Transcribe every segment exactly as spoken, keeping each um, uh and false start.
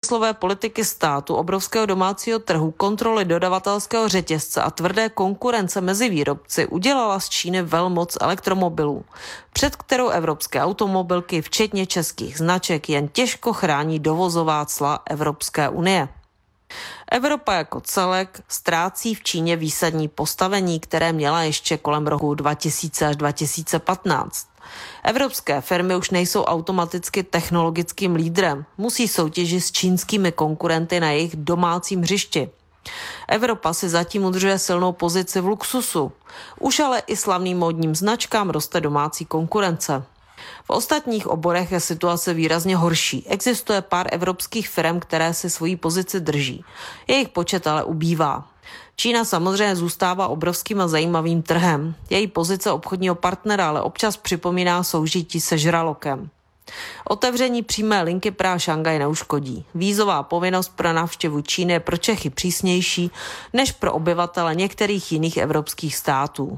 průmyslové politiky státu, obrovského domácího trhu, kontroly dodavatelského řetězce a tvrdé konkurence mezi výrobci udělala z Číny velmoc elektromobilů, před kterou evropské automobilky, včetně českých značek, jen těžko chrání dovozová cla Evropské unie. Evropa jako celek ztrácí v Číně výsadní postavení, které měla ještě kolem roku dva tisíce až dva tisíce patnáct. Evropské firmy už nejsou automaticky technologickým lídrem, musí soutěžit s čínskými konkurenty na jejich domácím hřišti. Evropa si zatím udržuje silnou pozici v luxusu, už ale i slavným módním značkám roste domácí konkurence. V ostatních oborech je situace výrazně horší. Existuje pár evropských firm, které si svoji pozici drží. Jejich počet ale ubývá. Čína samozřejmě zůstává obrovským a zajímavým trhem. Její pozice obchodního partnera ale občas připomíná soužití se žralokem. Otevření přímé linky Praha-Šangaj neuškodí. Vízová povinnost pro návštěvu Číny je pro Čechy přísnější než pro obyvatele některých jiných evropských států.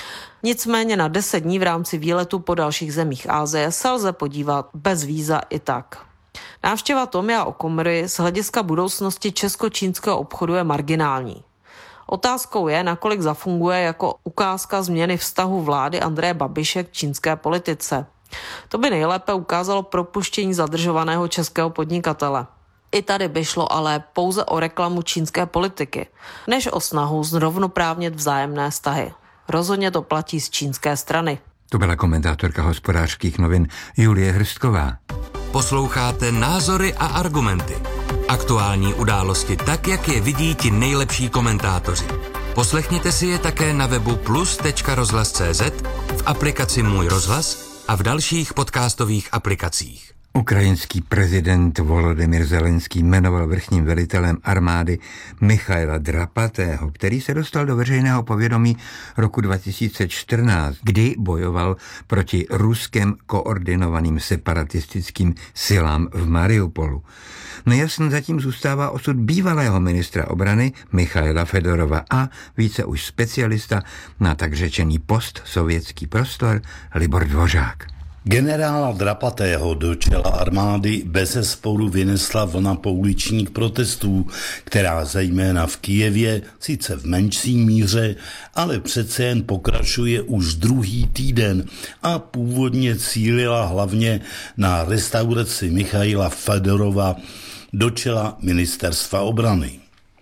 Nicméně na deset dní v rámci výletu po dalších zemích Asie se lze podívat bez víza i tak. Návštěva Tomia Okamury z hlediska budoucnosti česko-čínského obchodu je marginální. Otázkou je, nakolik zafunguje jako ukázka změny vztahu vlády Andreje Babiše k čínské politice. To by nejlépe ukázalo propuštění zadržovaného českého podnikatele. I tady by šlo ale pouze o reklamu čínské politiky, než o snahu zrovnoprávnit vzájemné vztahy. Rozhodně to platí z čínské strany. To byla komentátorka Hospodářských novin Julie Hrstková. Posloucháte Názory a argumenty. Aktuální události tak, jak je vidí ti nejlepší komentátoři. Poslechněte si je také na webu plus tečka rozhlas tečka cé zet, v aplikaci Můj rozhlas a v dalších podcastových aplikacích. Ukrajinský prezident Volodymyr Zelenský jmenoval vrchním velitelem armády Michaila Drapatého, který se dostal do veřejného povědomí roku dva tisíce čtrnáct, kdy bojoval proti ruským koordinovaným separatistickým silám v Mariupolu. Nejasný zatím zůstává osud bývalého ministra obrany Michaila Fedorova a více už specialista na tak řečený postsovětský prostor Libor Dvořák. Generála Drapatého do čela armády bezesporu vynesla vlna pouličních protestů, která zejména v Kyjevě, sice v menší míře, ale přece jen pokračuje už druhý týden a původně cílila hlavně na restauraci Michaila Fedorova do čela ministerstva obrany.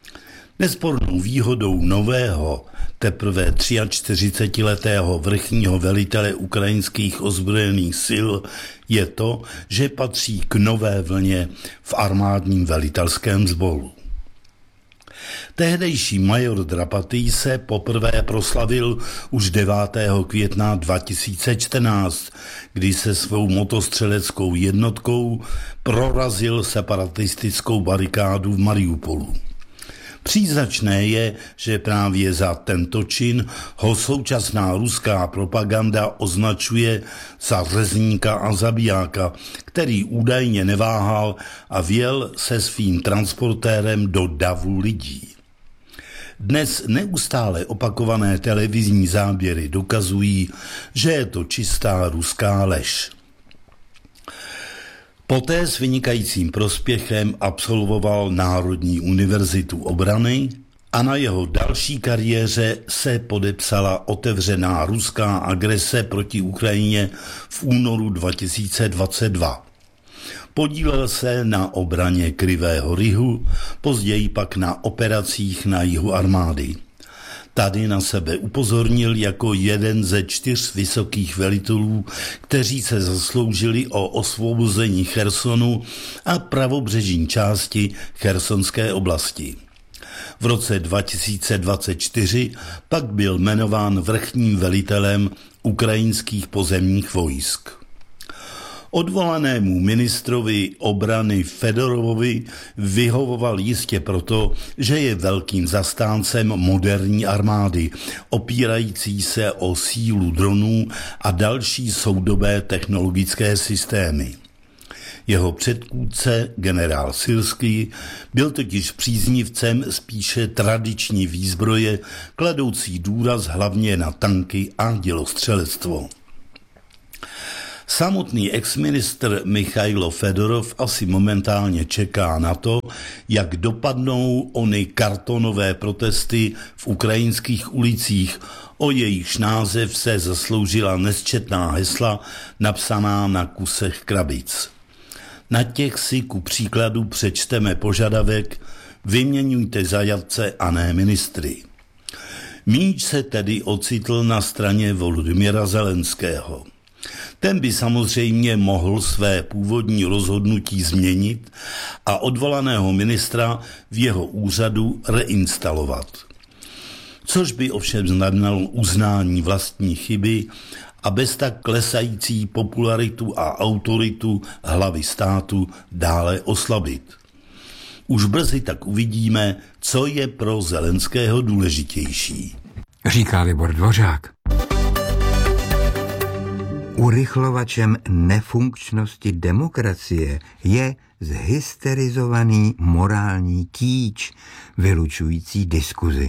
Nespornou výhodou nového, teprve čtyřicetiletého vrchního velitele ukrajinských ozbrojených sil je to, že patří k nové vlně v armádním velitelském sboru. Tehdejší major Drapatý se poprvé proslavil už devátého května dva tisíce čtrnáct, kdy se svou motostřeleckou jednotkou prorazil separatistickou barikádu v Mariupolu. Příznačné je, že právě za tento čin ho současná ruská propaganda označuje za řezníka a zabijáka, který údajně neváhal a vjel se svým transportérem do davu lidí. Dnes neustále opakované televizní záběry dokazují, že je to čistá ruská lež. Poté s vynikajícím prospěchem absolvoval Národní univerzitu obrany a na jeho další kariéře se podepsala otevřená ruská agrese proti Ukrajině v únoru dva tisíce dvacet dva. Podílel se na obraně Krivého Rihu, později pak na operacích na jihu armády. Tady na sebe upozornil jako jeden ze čtyř vysokých velitelů, kteří se zasloužili o osvobození Chersonu a pravobřežní části chersonské oblasti. V roce dva tisíce dvacet čtyři pak byl jmenován vrchním velitelem ukrajinských pozemních vojsk. Odvolanému ministrovi obrany Fedorovovi vyhovoval jistě proto, že je velkým zastáncem moderní armády, opírající se o sílu dronů a další soudobé technologické systémy. Jeho předchůdce, generál Syrský, byl totiž příznivcem spíše tradiční výzbroje, kladoucí důraz hlavně na tanky a dělostřelectvo. Samotný exministr Michailo Fedorov asi momentálně čeká na to, jak dopadnou ony kartonové protesty v ukrajinských ulicích, o jejichž název se zasloužila nesčetná hesla napsaná na kusech krabic. Na těch si ku příkladu přečteme požadavek: vyměňujte zajatce a ne ministry. Míč se tedy ocitl na straně Volodymyra Zelenského. Ten by samozřejmě mohl své původní rozhodnutí změnit a odvolaného ministra v jeho úřadu reinstalovat. Což by ovšem znamenalo uznání vlastní chyby a bez tak klesající popularitu a autoritu hlavy státu dále oslabit. Už brzy tak uvidíme, co je pro Zelenského důležitější. Říká Libor Dvořák. Urychlovačem nefunkčnosti demokracie je zhysterizovaný morální kýč, vylučující diskuzi.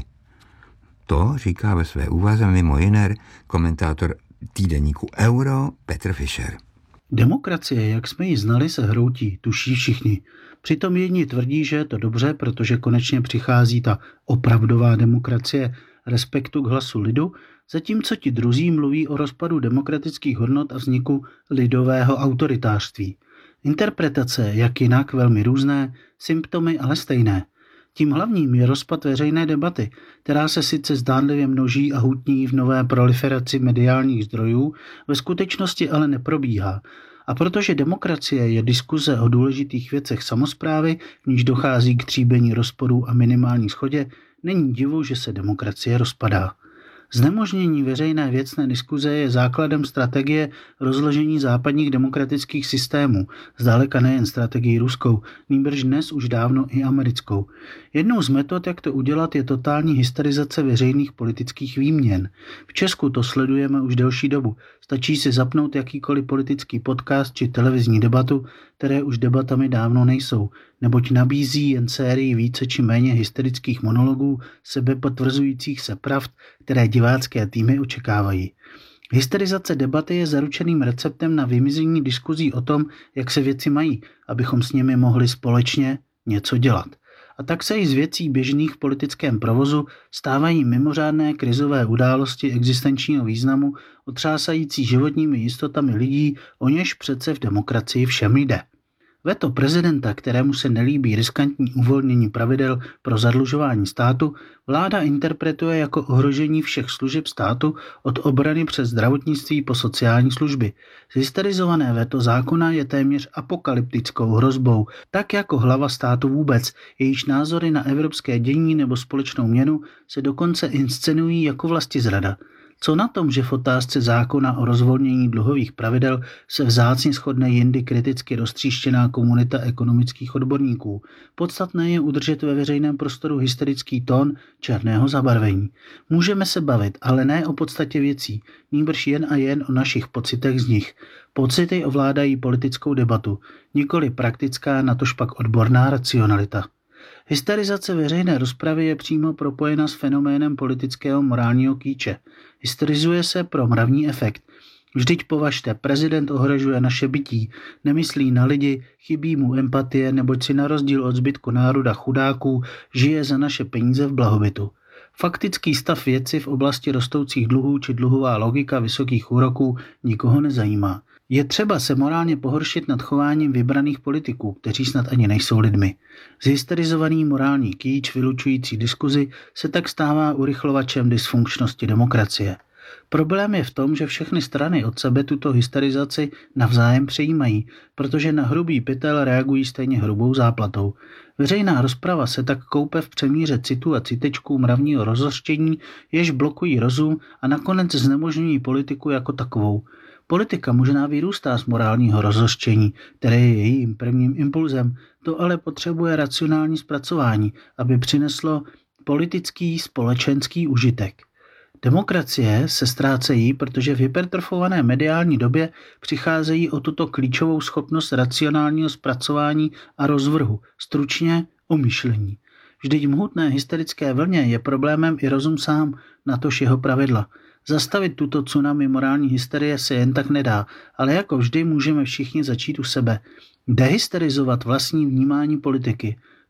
To říká ve své úvaze mimo jiné komentátor týdeníku Euro Petr Fischer. Demokracie, jak jsme ji znali, se hroutí, tuší všichni. Přitom jedni tvrdí, že je to dobře, protože konečně přichází ta opravdová demokracie respektu k hlasu lidu, zatímco ti druzí mluví o rozpadu demokratických hodnot a vzniku lidového autoritářství. Interpretace, jak jinak, velmi různé, symptomy ale stejné. Tím hlavním je rozpad veřejné debaty, která se sice zdánlivě množí a hutní v nové proliferaci mediálních zdrojů, ve skutečnosti ale neprobíhá. A protože demokracie je diskuze o důležitých věcech samosprávy, v níž dochází k tříbení rozporů a minimální shodě, není divu, že se demokracie rozpadá. Znemožnění veřejné věcné diskuze je základem strategie rozložení západních demokratických systémů, zdaleka nejen strategii ruskou, nýbrž dnes už dávno i americkou. Jednou z metod, jak to udělat, je totální hysterizace veřejných politických výměn. V Česku to sledujeme už delší dobu. Stačí si zapnout jakýkoliv politický podcast či televizní debatu, které už debatami dávno nejsou, neboť nabízí jen sérii více či méně hysterických monologů, sebepotvrzujících se pravd, které divácké týmy očekávají. Hysterizace debaty je zaručeným receptem na vymizení diskuzí o tom, jak se věci mají, abychom s nimi mohli společně něco dělat. A tak se i z věcí běžných v politickém provozu stávají mimořádné krizové události existenčního významu, otřásající životními jistotami lidí, o něž přece v demokracii všem jde. Veto prezidenta, kterému se nelíbí riskantní uvolnění pravidel pro zadlužování státu, vláda interpretuje jako ohrožení všech služeb státu od obrany přes zdravotnictví po sociální služby. Hysterizované veto zákona je téměř apokalyptickou hrozbou, tak jako hlava státu vůbec, jejíž názory na evropské dění nebo společnou měnu se dokonce inscenují jako vlastizrada. Co na tom, že v otázce zákona o rozvolnění dluhových pravidel se vzácně shodne jindy kriticky roztříštěná komunita ekonomických odborníků? Podstatné je udržet ve veřejném prostoru hysterický tón černého zabarvení. Můžeme se bavit, ale ne o podstatě věcí, nýbrž jen a jen o našich pocitech z nich. Pocity ovládají politickou debatu, nikoli praktická, natožpak odborná racionalita. Hysterizace veřejné rozpravy je přímo propojena s fenoménem politického morálního kýče. Hysterizuje se pro mravní efekt. Vždyť považte, prezident ohrožuje naše bytí, nemyslí na lidi, chybí mu empatie, neboť si na rozdíl od zbytku národa chudáků žije za naše peníze v blahobytu. Faktický stav věci v oblasti rostoucích dluhů či dluhová logika vysokých úroků nikoho nezajímá. Je třeba se morálně pohoršit nad chováním vybraných politiků, kteří snad ani nejsou lidmi. Zhysterizovaný morální kýč vylučující diskuzi se tak stává urychlovačem dysfunkčnosti demokracie. Problém je v tom, že všechny strany od sebe tuto hysterizaci navzájem přejímají, protože na hrubý pytel reagují stejně hrubou záplatou. Veřejná rozprava se tak koupe v přemíře citů a citečků mravního rozhořčení, jež blokují rozum a nakonec znemožňují politiku jako takovou. Politika možná vyrůstá z morálního rozhořčení, které je jejím prvním impulzem, to ale potřebuje racionální zpracování, aby přineslo politický společenský užitek. Demokracie se ztrácejí, protože v hypertrofované mediální době přicházejí o tuto klíčovou schopnost racionálního zpracování a rozvrhu, stručně o myšlení. Vždyť v mohutné hysterické vlně je problémem i rozum sám, natož jeho pravidla. Zastavit tuto tsunami morální hysterie se jen tak nedá, ale jako vždy můžeme všichni začít u sebe. Dehysterizovat vlastní vnímání politiky.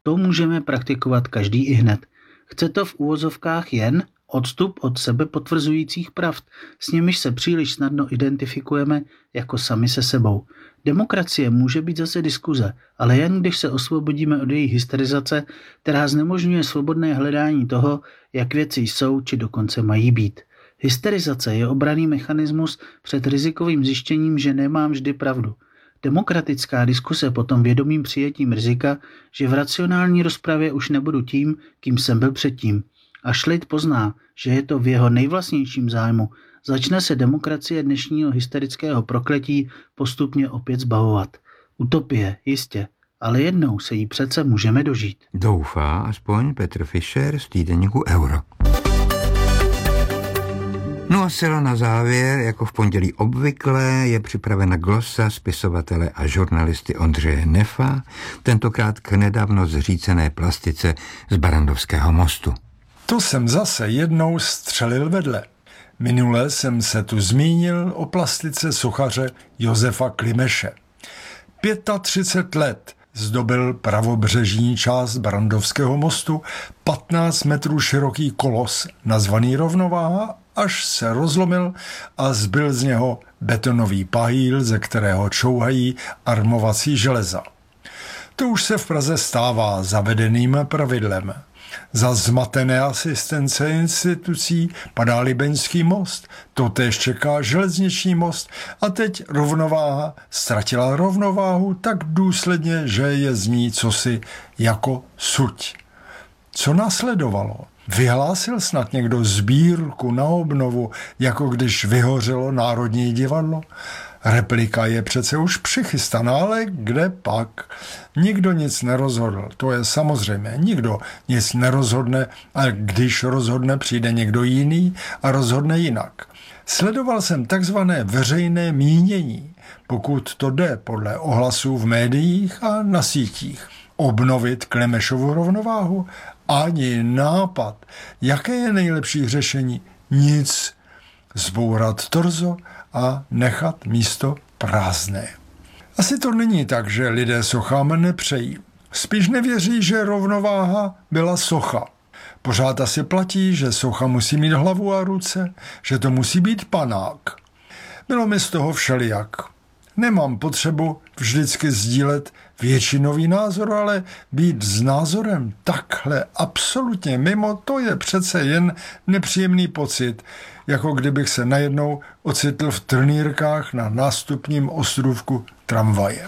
To můžeme praktikovat každý i hned. Chce to v úvozovkách jen odstup od sebe potvrzujících pravd, s nimiž se příliš snadno identifikujeme jako sami se sebou. Demokracie může být zase diskuze, ale jen když se osvobodíme od její hysterizace, která znemožňuje svobodné hledání toho, jak věci jsou či dokonce mají být. Hysterizace je obranný mechanismus před rizikovým zjištěním, že nemám vždy pravdu. Demokratická diskuse potom vědomým přijetím rizika, že v racionální rozpravě už nebudu tím, kým jsem byl předtím. Až lid pozná, že je to v jeho nejvlastnějším zájmu, začne se demokracie dnešního hysterického prokletí postupně opět zbavovat. Utopie, jistě, ale jednou se jí přece můžeme dožít. Doufá aspoň Petr Fischer z týdeníku Euro. No a zcela na závěr, jako v pondělí obvykle, je připravena glosa spisovatele a žurnalisty Ondřeje Nefa, tentokrát k nedávno zřícené plastice z Barrandovského mostu. To jsem zase jednou střelil vedle. Minule jsem se tu zmínil o plastice sochaře Josefa Klimeše. třicet pět let zdobil pravobřežní část Barrandovského mostu patnáct metrů široký kolos, nazvaný Rovnováha, až se rozlomil a zbyl z něho betonový pahýl, ze kterého čouhají armovací železa. To už se v Praze stává zavedeným pravidlem. Za zmatené asistence institucí padá Libeňský most, totéž čeká železniční most a teď Rovnováha ztratila rovnováhu tak důsledně, že je z ní cosi jako suť. Co následovalo? Vyhlásil snad někdo sbírku na obnovu, jako když vyhořelo Národní divadlo? Replika je přece už přichystaná, ale kde pak? Nikdo nic nerozhodl, to je samozřejmé. Nikdo nic nerozhodne, a když rozhodne, přijde někdo jiný a rozhodne jinak. Sledoval jsem takzvané veřejné mínění, pokud to jde podle ohlasů v médiích a na sítích. Obnovit Klimešovu rovnováhu? Ani nápad. Jaké je nejlepší řešení? Nic. Zbourat torzo a nechat místo prázdné. Asi to není tak, že lidé sochám nepřejí. Spíš nevěří, že rovnováha byla socha. Pořád asi platí, že socha musí mít hlavu a ruce, že to musí být panák. Bylo mi z toho všelijak. Nemám potřebu vždycky sdílet většinový názor, ale být s názorem takhle absolutně mimo, to je přece jen nepříjemný pocit, jako kdybych se najednou ocitl v trnírkách na nástupním ostrůvku tramvaje.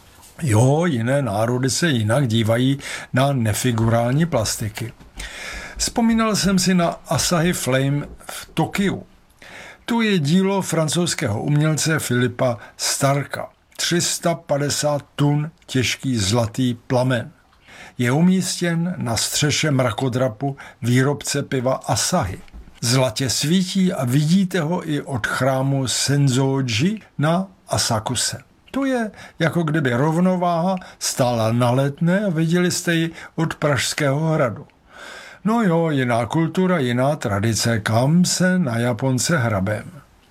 Jo, jiné národy se jinak dívají na nefigurální plastiky. Vzpomínal jsem si na Asahi Flame v Tokiu. Tu je dílo francouzského umělce Filipa Starka. tři sta padesát tun těžký zlatý plamen. Je umístěn na střeše mrakodrapu výrobce piva Asahi. Zlatě svítí a vidíte ho i od chrámu Senzoji na Asakuse. To je, jako kdyby rovnováha stála na Letné a viděli jste ji od Pražského hradu. No jo, jiná kultura, jiná tradice, kam se na Japonce hrabem.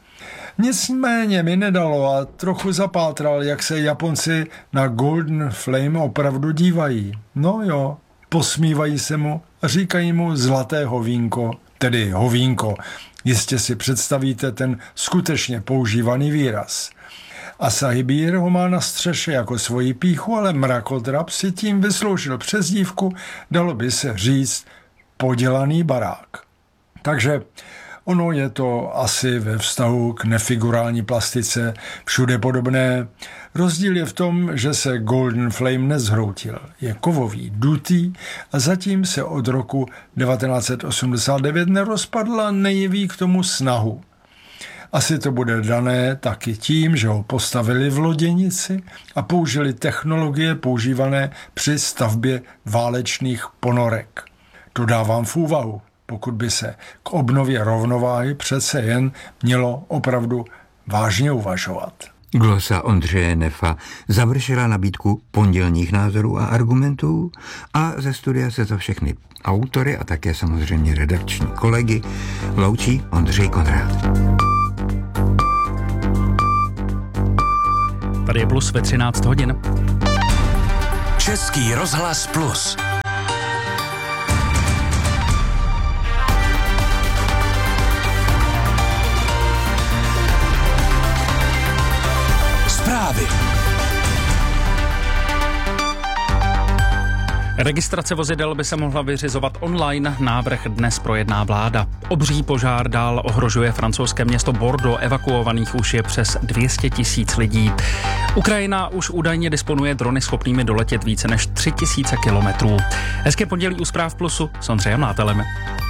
Nicméně mi nedalo a trochu zapátral, jak se Japonci na Golden Flame opravdu dívají. No jo, posmívají se mu a říkají mu zlaté hovínko, tedy hovínko. Jistě si představíte ten skutečně používaný výraz. Asahi Beer ho má na střeše jako svoji pýchu, ale mrakodrap si tím vysloužil přezdívku, dalo by se říct, podělaný barák. Takže ono je to asi ve vztahu k nefigurální plastice všude podobné. Rozdíl je v tom, že se Golden Flame nezhroutil. Je kovový, dutý a zatím se od roku devatenáct set osmdesát devět nerozpadla, nejeví k tomu snahu. Asi to bude dané taky tím, že ho postavili v loděnici a použili technologie používané při stavbě válečných ponorek. To dávám v úvahu, pokud by se k obnově rovnováhy přece jen mělo opravdu vážně uvažovat. Glosa Ondřeje Nefa završila nabídku pondělních názorů a argumentů a ze studia se za všechny autory a také samozřejmě redakční kolegy loučí Ondřej Konrád. Tady je Plus ve třináct hodin. Český rozhlas Plus. Zprávy. Registrace vozidel by se mohla vyřizovat online, návrh dnes projedná vláda. Obří požár dál ohrožuje francouzské město Bordeaux, evakuovaných už je přes dvě stě tisíc lidí. Ukrajina už údajně disponuje drony schopnými doletět více než tři tisíce kilometrů. Hezké pondělí u Zpráv Plusu s Ondřejem Nátelem.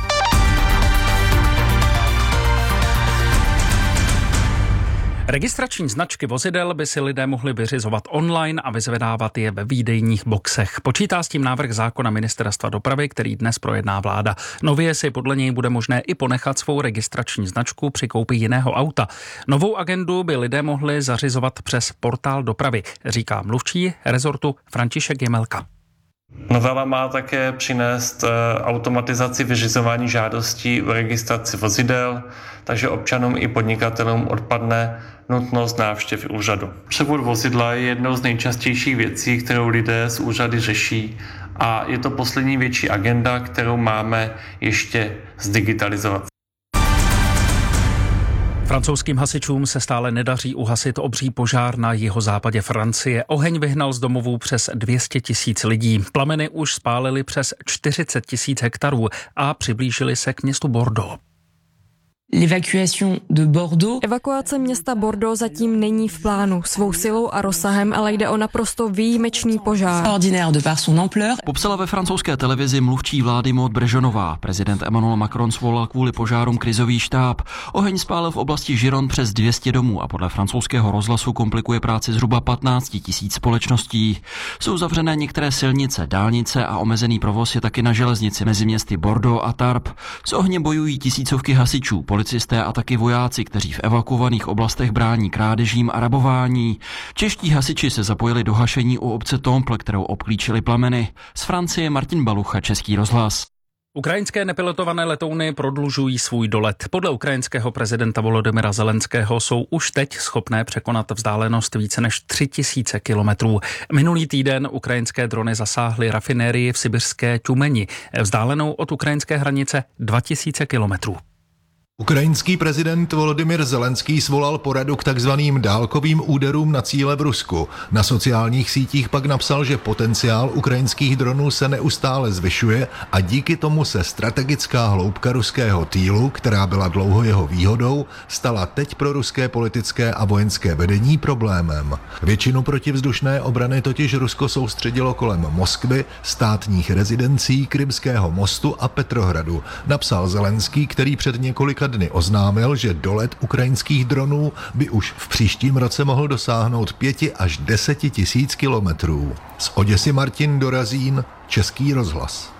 Registrační značky vozidel by si lidé mohli vyřizovat online a vyzvedávat je ve výdejních boxech. Počítá s tím návrh zákona Ministerstva dopravy, který dnes projedná vláda. Nově si podle něj bude možné i ponechat svou registrační značku při koupi jiného auta. Novou agendu by lidé mohli zařizovat přes portál dopravy, říká mluvčí rezortu František Jemelka. Novela má také přinést automatizaci vyřizování žádostí o registraci vozidel, takže občanům i podnikatelům odpadne nutnost návštěv úřadu. Převod vozidla je jednou z nejčastějších věcí, kterou lidé z úřady řeší, a je to poslední větší agenda, kterou máme ještě zdigitalizovat. Francouzským hasičům se stále nedaří uhasit obří požár na jihozápadě Francie. Oheň vyhnal z domovů přes dvě stě tisíc lidí. Plameny už spálily přes čtyřicet tisíc hektarů a přiblížily se k městu Bordeaux. Evakuace města Bordeaux zatím není v plánu. Svou silou a rozsahem ale jde o naprosto výjimečný požár. Popsala ve francouzské televizi mluvčí vlády Maud Brežonová. Prezident Emmanuel Macron svolal kvůli požárům krizový štáb. Oheň spálil v oblasti Gironde přes dvě stě domů a podle francouzského rozhlasu komplikuje práci zhruba patnáct tisíc společností. Jsou zavřené některé silnice, dálnice a omezený provoz je taky na železnici mezi městy Bordeaux a Tarbes. S ohněm bojují tisícovky hasičů, policisté a taky vojáci, kteří v evakuovaných oblastech brání krádežím a rabování. Čeští hasiči se zapojili do hašení u obce Temple, kterou obklíčili plameny. Z Francie Martin Balucha, Český rozhlas. Ukrajinské nepilotované letouny prodlužují svůj dolet. Podle ukrajinského prezidenta Volodymyra Zelenského jsou už teď schopné překonat vzdálenost více než tři tisíce kilometrů. Minulý týden ukrajinské drony zasáhly rafinérii v sibirské Tjumeni, vzdálenou od ukrajinské hranice dva tisíce kilometrů. Ukrajinský prezident Volodymyr Zelenský svolal poradu k takzvaným dálkovým úderům na cíle v Rusku. Na sociálních sítích pak napsal, že potenciál ukrajinských dronů se neustále zvyšuje a díky tomu se strategická hloubka ruského týlu, která byla dlouho jeho výhodou, stala teď pro ruské politické a vojenské vedení problémem. Většinu protivzdušné obrany totiž Rusko soustředilo kolem Moskvy, státních rezidencí, Krymského mostu a Petrohradu, napsal Zelenský, který před několika dny oznámil, že dolet ukrajinských dronů by už v příštím roce mohl dosáhnout pěti až deseti tisíc kilometrů. Z Oděsy Martin Dorazín, Český rozhlas.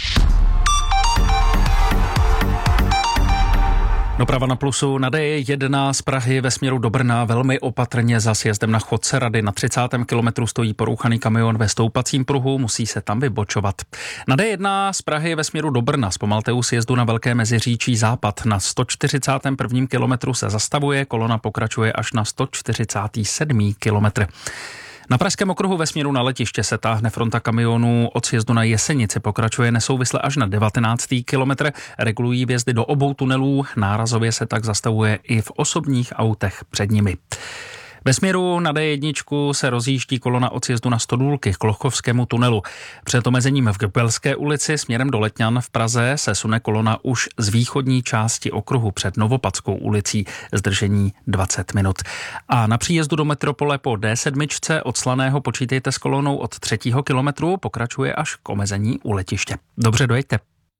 Doprava na Plusu na D jedna z Prahy ve směru do Brna velmi opatrně za sjezdem na Chodce Rady. Na třicátém kilometru stojí porouchaný kamion ve stoupacím pruhu, musí se tam vybočovat. Na D jedna z Prahy ve směru do Brna zpomalte u sjezdu na Velké Meziříčí západ. Na sto čtyřicátém prvním kilometru se zastavuje, kolona pokračuje až na sto čtyřicátém sedmém kilometru. Na pražském okruhu ve směru na letiště se táhne fronta kamionů od sjezdu na Jesenici, pokračuje nesouvisle až na devatenáctý kilometr, regulují vjezdy do obou tunelů, nárazově se tak zastavuje i v osobních autech před nimi. Ve směru na D jedna se rozjíždí kolona od sjezdu na Stodůlky k Klochovskému tunelu. Před omezením v Grubelské ulici směrem do Letňan v Praze se sune kolona už z východní části okruhu před Novopadskou ulicí, zdržení dvacet minut. A na příjezdu do metropole po D sedm od Slaného počítejte s kolonou od třetího kilometru, pokračuje až k omezení u letiště. Dobře, dojeďte.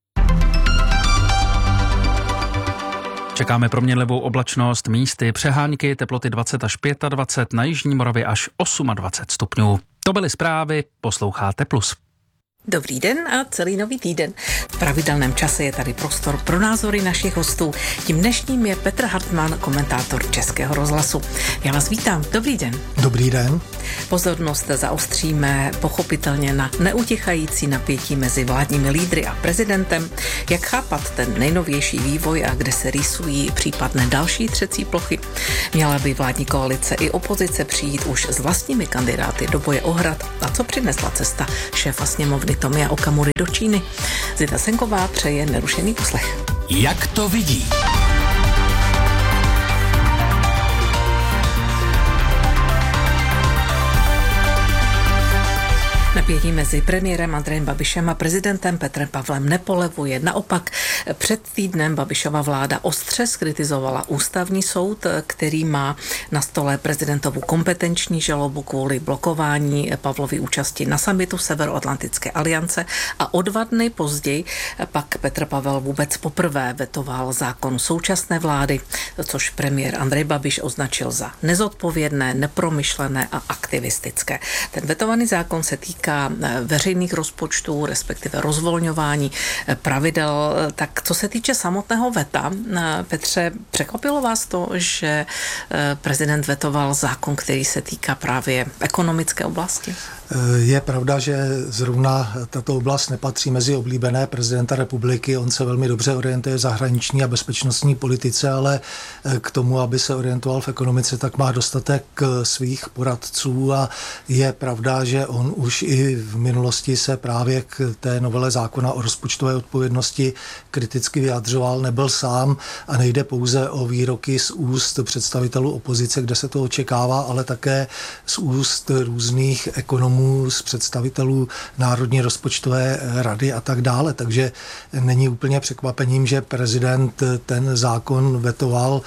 Čekáme proměnlivou oblačnost, místy, přehánky, teploty dvacet až dvacet pět, na jižní Moravě až dvacet osm stupňů. To byly zprávy, posloucháte Plus. Dobrý den a celý nový týden. V pravidelném čase je tady prostor pro názory našich hostů. Tím dnešním je Petr Hartmann, komentátor Českého rozhlasu. Já vás vítám. Dobrý den. Dobrý den. Pozornost zaostříme pochopitelně na neutichající napětí mezi vládními lídry a prezidentem, jak chápat ten nejnovější vývoj a kde se rýsují případné další třecí plochy. Měla by vládní koalice i opozice přijít už s vlastními kandidáty do boje o hrad a co přinesla cesta šéfa sněmovny Tomia Okamury do Číny. Zita Senková přeje nerušený poslech. Jak to vidí? Napětí mezi premiérem Andrejem Babišem a prezidentem Petrem Pavlem nepolevuje. Naopak před týdnem Babišova vláda ostře zkritizovala ústavní soud, který má na stole prezidentovu kompetenční žalobu kvůli blokování Pavlovy účasti na summitu Severoatlantické aliance a o dva dny později pak Petr Pavel vůbec poprvé vetoval zákon současné vlády, což premiér Andrej Babiš označil za nezodpovědné, nepromyšlené a aktivistické. Ten vetovaný zákon se týká veřejných rozpočtů, respektive rozvolňování pravidel. Tak co se týče samotného veta, Petře, překvapilo vás to, že prezident vetoval zákon, který se týká právě ekonomické oblasti? Je pravda, že zrovna tato oblast nepatří mezi oblíbené prezidenta republiky. On se velmi dobře orientuje v zahraniční a bezpečnostní politice, ale k tomu, aby se orientoval v ekonomice, tak má dostatek svých poradců a je pravda, že on už i v minulosti se právě k té novele zákona o rozpočtové odpovědnosti kriticky vyjadřoval, nebyl sám a nejde pouze o výroky z úst představitelů opozice, kde se to očekává, ale také z úst různých ekonomů, z představitelů Národní rozpočtové rady a tak dále. Takže není úplně překvapením, že prezident ten zákon vetoval.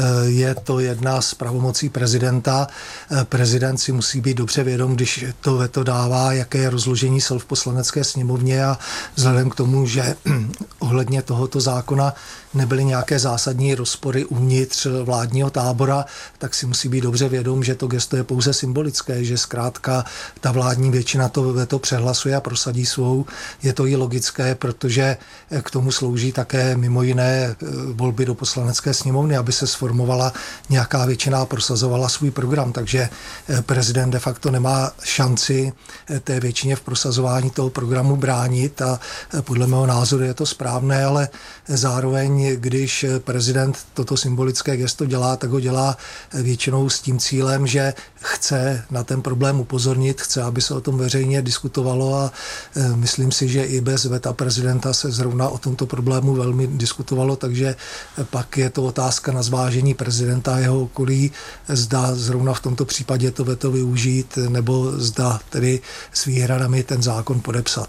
Je to jedna z pravomocí prezidenta. Prezident si musí být dobře vědom, když to veto dává, jaké je rozložení sil v poslanecké sněmovně a vzhledem k tomu, že ohledně tohoto zákona nebyly nějaké zásadní rozpory uvnitř vládního tábora, tak si musí být dobře vědom, že to gesto je pouze symbolické, že zkrátka ta vládní většina to veto přehlasuje a prosadí svou. Je to i logické, protože k tomu slouží také mimo jiné volby do poslanecké sněmovny, aby se sformovala nějaká většina a prosazovala svůj program. Takže prezident de facto nemá šanci té většině v prosazování toho programu bránit a podle mého názoru je to správné, ale zároveň, když prezident toto symbolické gesto dělá, tak ho dělá většinou s tím cílem, že chce na ten problém upozornit, chce, aby se o tom veřejně diskutovalo a myslím si, že i bez veta prezidenta se zrovna o tomto problému velmi diskutovalo, takže pak je to otázka na zvážení prezidenta a jeho okolí, zda zrovna v tomto případě to veto využít, nebo zda tedy s výhradami ten zákon podepsat.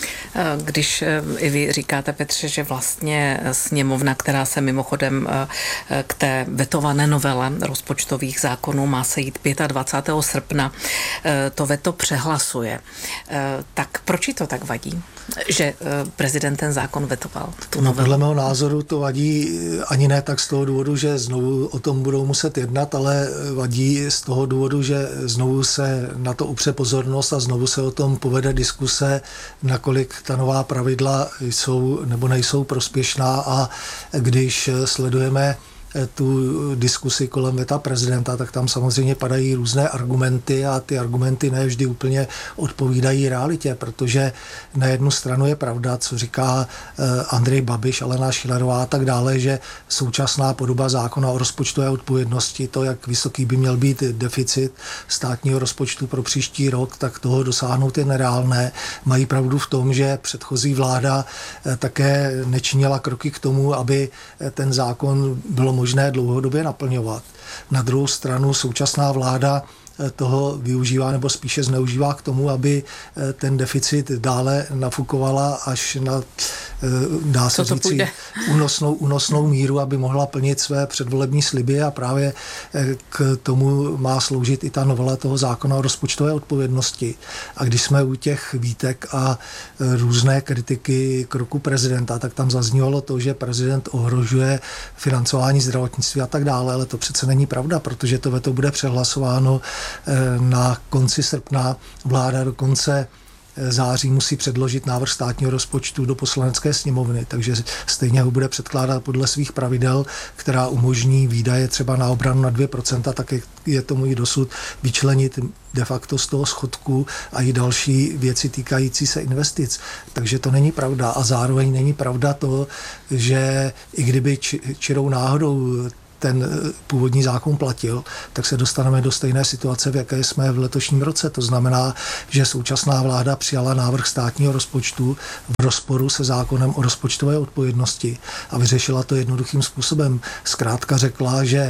Když i vy říkáte, Petře, že vlastně sněmovna, která se mimochodem k té vetované novele rozpočtových zákonů má se jít dvacátého pátého srpna, to veto přehlasuje, tak proč to tak vadí, že prezident ten zákon vetoval? Tu no, podle mého názoru to vadí ani ne tak z toho důvodu, že znovu o tom budou muset jednat, ale vadí z toho důvodu, že znovu se na to upře pozornost a znovu se o tom povede diskuse, nakolik ta nová pravidla jsou nebo nejsou prospěšná a když sledujeme tu diskusi kolem veta prezidenta, tak tam samozřejmě padají různé argumenty a ty argumenty ne vždy úplně odpovídají realitě, protože na jednu stranu je pravda, co říká Andrej Babiš, Alena Schillerová a tak dále, že současná podoba zákona o rozpočtové odpovědnosti, to, jak vysoký by měl být deficit státního rozpočtu pro příští rok, tak toho dosáhnout je nereálné. Mají pravdu v tom, že předchozí vláda také nečinila kroky k tomu, aby ten zákon bylo možné dlouhodobě naplňovat. Na druhou stranu současná vláda toho využívá nebo spíše zneužívá k tomu, aby ten deficit dále nafukovala až na, dá se říct, únosnou, únosnou míru, aby mohla plnit své předvolební sliby a právě k tomu má sloužit i ta novela toho zákona o rozpočtové odpovědnosti. A když jsme u těch výtek a různé kritiky kroku prezidenta, tak tam zaznívalo to, že prezident ohrožuje financování zdravotnictví a tak dále, ale to přece není pravda, protože to veto bude přehlasováno na konci srpna. Vláda dokonce září musí předložit návrh státního rozpočtu do Poslanecké sněmovny, takže stejně ho bude předkládat podle svých pravidel, která umožní výdaje třeba na obranu na dvě procenta, tak je tomu i dosud, vyčlenit de facto z toho schodku a i další věci týkající se investic. Takže to není pravda a zároveň není pravda to, že i kdyby čirou náhodou ten původní zákon platil, tak se dostaneme do stejné situace, v jaké jsme v letošním roce. To znamená, že současná vláda přijala návrh státního rozpočtu v rozporu se zákonem o rozpočtové odpovědnosti a vyřešila to jednoduchým způsobem. Zkrátka řekla, že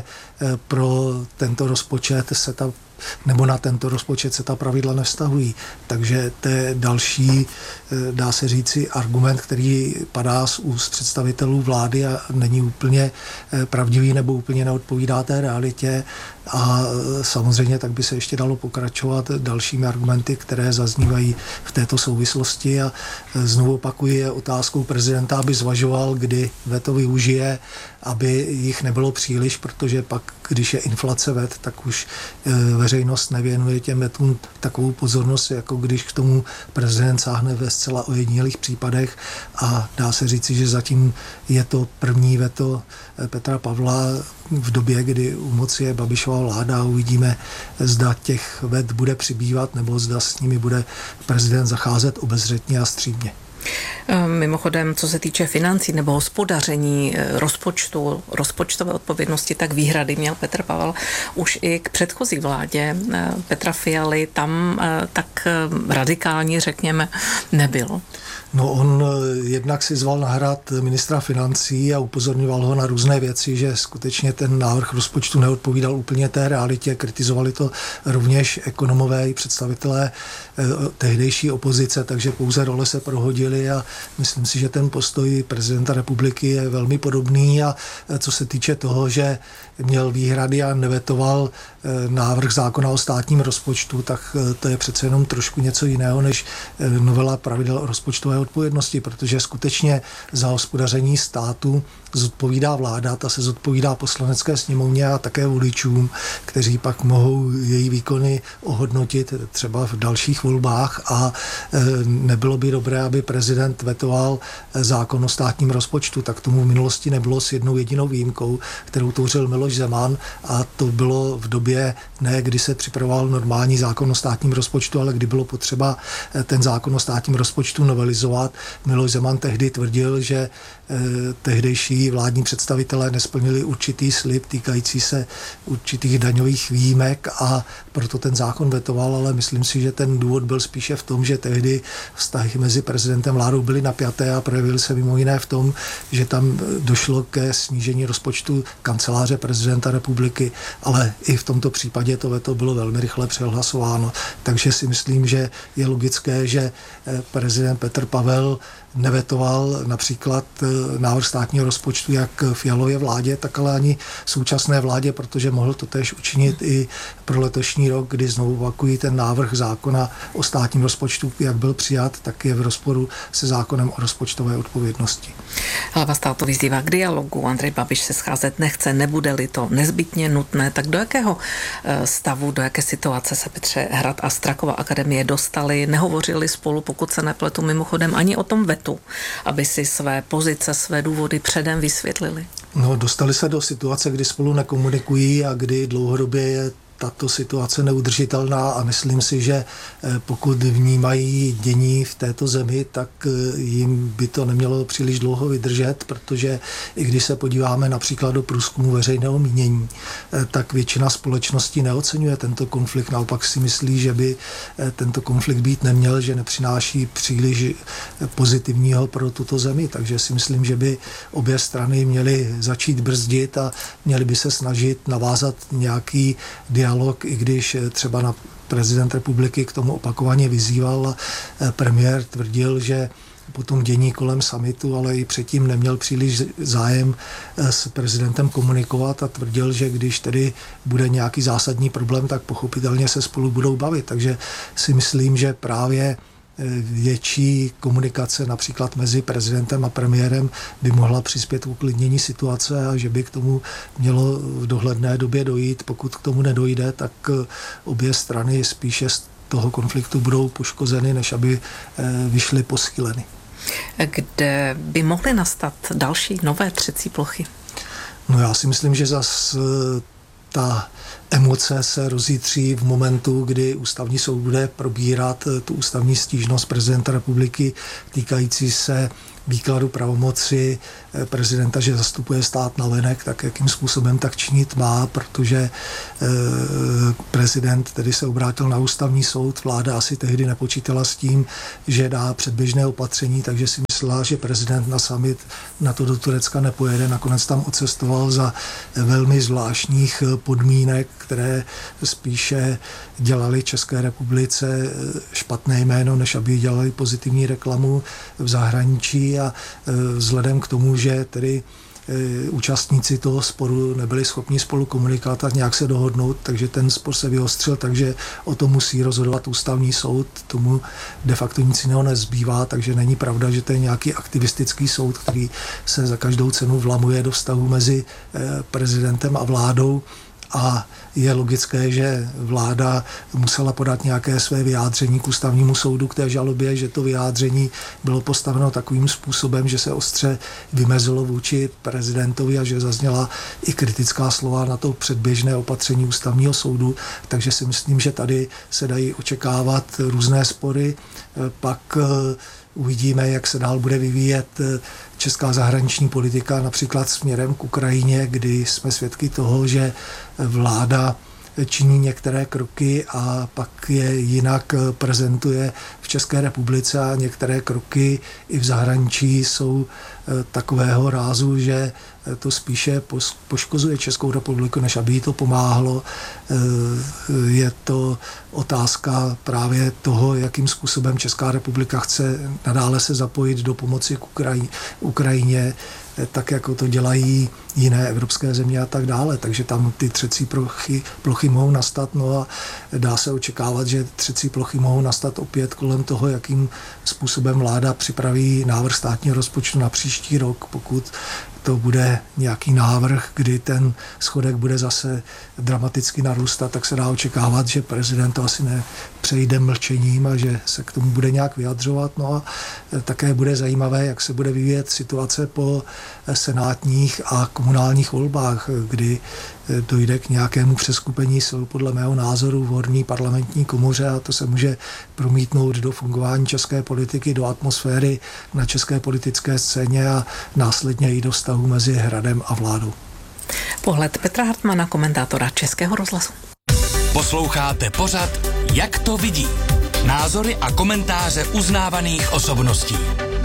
pro tento rozpočet se ta nebo na tento rozpočet se ta pravidla nevztahují. Takže to je další, dá se říci, argument, který padá z úst představitelů vlády a není úplně pravdivý nebo úplně neodpovídá té realitě. A samozřejmě tak by se ještě dalo pokračovat dalšími argumenty, které zaznívají v této souvislosti. A znovu opakuji, je otázkou prezidenta, aby zvažoval, kdy veto využije, aby jich nebylo příliš, protože pak, když je inflace vet, tak už veřejnost nevěnuje těm vetům takovou pozornost, jako když k tomu prezident sáhne ve zcela ojedinělých případech. A dá se říci, že zatím je to první veto Petra Pavla v době, kdy u moci je Babišova vláda a uvidíme, zda těch vet bude přibývat nebo zda s nimi bude prezident zacházet obezřetně a střídmě. Mimochodem, co se týče financí nebo hospodaření rozpočtu, rozpočtové odpovědnosti, tak výhrady měl Petr Pavel už i k předchozí vládě Petra Fialy. Tam tak radikální, řekněme, nebyl. No on jednak si zval na hrad ministra financí a upozorňoval ho na různé věci, že skutečně ten návrh rozpočtu neodpovídal úplně té realitě. Kritizovali to rovněž ekonomové i představitelé tehdejší opozice, takže pouze role se prohodily a myslím si, že ten postoj prezidenta republiky je velmi podobný a co se týče toho, že měl výhrady a nevetoval návrh zákona o státním rozpočtu, tak to je přece jenom trošku něco jiného než novela pravidel o rozpočtové odpovědnosti, protože skutečně za hospodaření státu zodpovídá vláda, ta se zodpovídá Poslanecké sněmovně a také voličům, kteří pak mohou její výkony ohodnotit třeba v dalších volbách a nebylo by dobré, aby prezident vetoval zákon o státním rozpočtu, tak tomu v minulosti nebylo s jednou jedinou výjimkou, kterou tvořil Miloš Zeman a to bylo v době, ne kdy se připravoval normální zákon o státním rozpočtu, ale kdy bylo potřeba ten zákon o státním rozpočtu novelizovat. Miloš Zeman tehdy tvrdil, že tehdejší vládní představitelé nesplnili určitý slib týkající se určitých daňových výjimek a proto ten zákon vetoval, ale myslím si, že ten důvod byl spíše v tom, že tehdy vztahy mezi prezidentem a vládou byly napjaté a projevily se mimo jiné v tom, že tam došlo ke snížení rozpočtu kanceláře prezidenta republiky, ale i v tomto případě to veto bylo velmi rychle přehlasováno. Takže si myslím, že je logické, že prezident Petr Pavel nevetoval například návrh státního rozpočtu jak Fialově vládě, tak ale ani současné vládě, protože mohl to též učinit i pro letošní rok, kdy znovu opakují ten návrh zákona o státním rozpočtu, jak byl přijat, tak je v rozporu se zákonem o rozpočtové odpovědnosti. Hlava státu vyzývá k dialogu. Andrej Babiš se scházet nechce, nebude-li to nezbytně nutné. Tak do jakého stavu, do jaké situace se Petře Hrad a Strakova akademie dostali? Nehovořili spolu, pokud se nepletu, mimochodem ani o tom vetu, aby si své pozice, své důvody předem vysvětlili? No, dostali se do situace, kdy spolu nekomunikují a kdy dlouhodobě je tato situace neudržitelná a myslím si, že pokud vnímají dění v této zemi, tak jim by to nemělo příliš dlouho vydržet, protože i když se podíváme například do průzkumu veřejného mínění, tak většina společnosti neoceňuje tento konflikt, naopak si myslí, že by tento konflikt být neměl, že nepřináší příliš pozitivního pro tuto zemi, takže si myslím, že by obě strany měly začít brzdit a měly by se snažit navázat nějaký dialog, i když třeba na prezident republiky k tomu opakovaně vyzýval. Premiér tvrdil, že po tom dění kolem summitu, ale i předtím neměl příliš zájem s prezidentem komunikovat a tvrdil, že když tedy bude nějaký zásadní problém, tak pochopitelně se spolu budou bavit. Takže si myslím, že právě větší komunikace například mezi prezidentem a premiérem by mohla přispět k uklidnění situace a že by k tomu mělo v dohledné době dojít. Pokud k tomu nedojde, tak obě strany spíše toho konfliktu budou poškozeny, než aby vyšly posíleny. Kde by mohly nastat další nové třecí plochy? No já si myslím, že zas ta emoce se rozjítří v momentu, kdy ústavní soud bude probírat tu ústavní stížnost prezidenta republiky týkající se výkladu pravomoci prezidenta, že zastupuje stát navenek, tak jakým způsobem tak činit má, protože prezident tedy se obrátil na ústavní soud, vláda asi tehdy nepočítala s tím, že dá předběžné opatření, takže si myslela, že prezident na summit na to do Turecka nepojede, nakonec tam odcestoval za velmi zvláštních podmínek, které spíše dělali České republice špatné jméno, než aby dělali pozitivní reklamu v zahraničí a vzhledem k tomu, že tedy účastníci toho sporu nebyli schopni spolu komunikovat a nějak se dohodnout, takže ten spor se vyostřil, takže o tom musí rozhodovat ústavní soud, tomu de facto nic jiného nezbývá, takže není pravda, že to je nějaký aktivistický soud, který se za každou cenu vlamuje do vztahu mezi prezidentem a vládou. A je logické, že vláda musela podat nějaké své vyjádření k ústavnímu soudu k té žalobě, že to vyjádření bylo postaveno takovým způsobem, že se ostře vymezilo vůči prezidentovi a že zazněla i kritická slova na to předběžné opatření ústavního soudu. Takže si myslím, že tady se dají očekávat různé spory. Pak uvidíme, jak se dál bude vyvíjet česká zahraniční politika, například směrem k Ukrajině, kdy jsme svědky toho, že vláda činí některé kroky a pak je jinak prezentuje v České republice a některé kroky i v zahraničí jsou takového rázu, že to spíše poškozuje Českou republiku, než aby jí to pomáhalo. Je to otázka právě toho, jakým způsobem Česká republika chce nadále se zapojit do pomoci k Ukrajině, tak jako to dělají jiné evropské země a tak dále. Takže tam ty třecí plochy, plochy mohou nastat, no a dá se očekávat, že třecí plochy mohou nastat opět kolem toho, jakým způsobem vláda připraví návrh státního rozpočtu na příští rok, pokud to bude nějaký návrh, kdy ten schodek bude zase dramaticky narůstat, tak se dá očekávat, že prezident to asi nepřejde mlčením a že se k tomu bude nějak vyjadřovat. No a také bude zajímavé, jak se bude vyvíjet situace po senátních a komunálních volbách, kdy dojde k nějakému přeskupení sil podle mého názoru v horní parlamentní komoře a to se může promítnout do fungování české politiky, do atmosféry na české politické scéně a následně i do vztahu mezi Hradem a vládou. Pohled Petra Hartmana, komentátora Českého rozhlasu. Posloucháte pořad Jak to vidí? Názory a komentáře uznávaných osobností.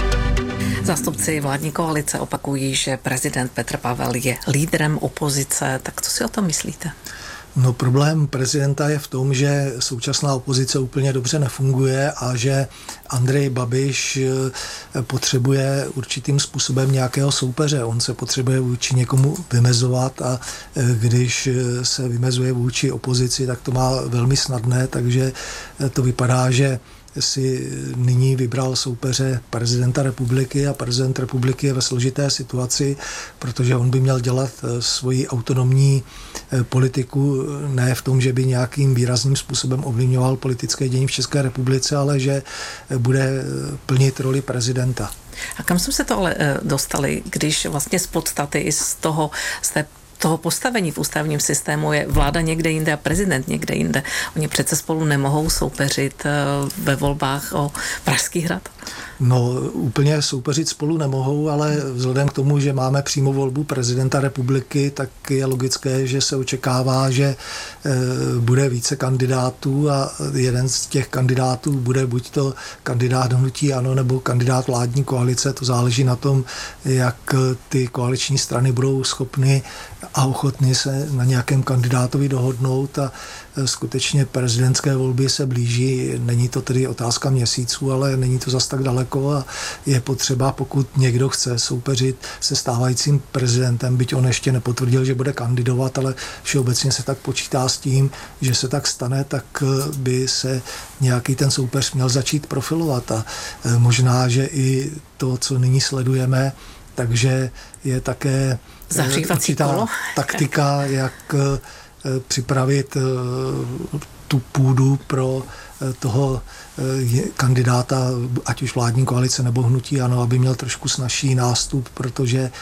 Zástupci vládní koalice opakují, že prezident Petr Pavel je lídrem opozice. Tak co si o tom myslíte? No problém prezidenta je v tom, že současná opozice úplně dobře nefunguje a že Andrej Babiš potřebuje určitým způsobem nějakého soupeře. On se potřebuje vůči někomu vymezovat a když se vymezuje vůči opozici, tak to má velmi snadné, takže to vypadá, že si nyní vybral soupeře prezidenta republiky a prezident republiky je ve složité situaci, protože on by měl dělat svoji autonomní politiku ne v tom, že by nějakým výrazným způsobem ovlivňoval politické dění v České republice, ale že bude plnit roli prezidenta. A kam jsme se to ale dostali, když vlastně z podstaty i z toho, z té toho postavení v ústavním systému je vláda někde jinde a prezident někde jinde. Oni přece spolu nemohou soupeřit ve volbách o Pražský hrad. No, úplně soupeřit spolu nemohou, ale vzhledem k tomu, že máme přímou volbu prezidenta republiky, tak je logické, že se očekává, že e, bude více kandidátů a jeden z těch kandidátů bude buď to kandidát hnutí ANO nebo kandidát vládní koalice. To záleží na tom, jak ty koaliční strany budou schopny a ochotny se na nějakém kandidátovi dohodnout a skutečně prezidentské volby se blíží. Není to tedy otázka měsíců, ale není to zas tak daleko a je potřeba, pokud někdo chce soupeřit se stávajícím prezidentem, byť on ještě nepotvrdil, že bude kandidovat, ale všeobecně se tak počítá s tím, že se tak stane, tak by se nějaký ten soupeř měl začít profilovat a možná, že i to, co nyní sledujeme, takže je také určitá taktika, jak připravit tu půdu pro toho kandidáta, ať už vládní koalice nebo hnutí ANO, aby měl trošku snazší nástup, protože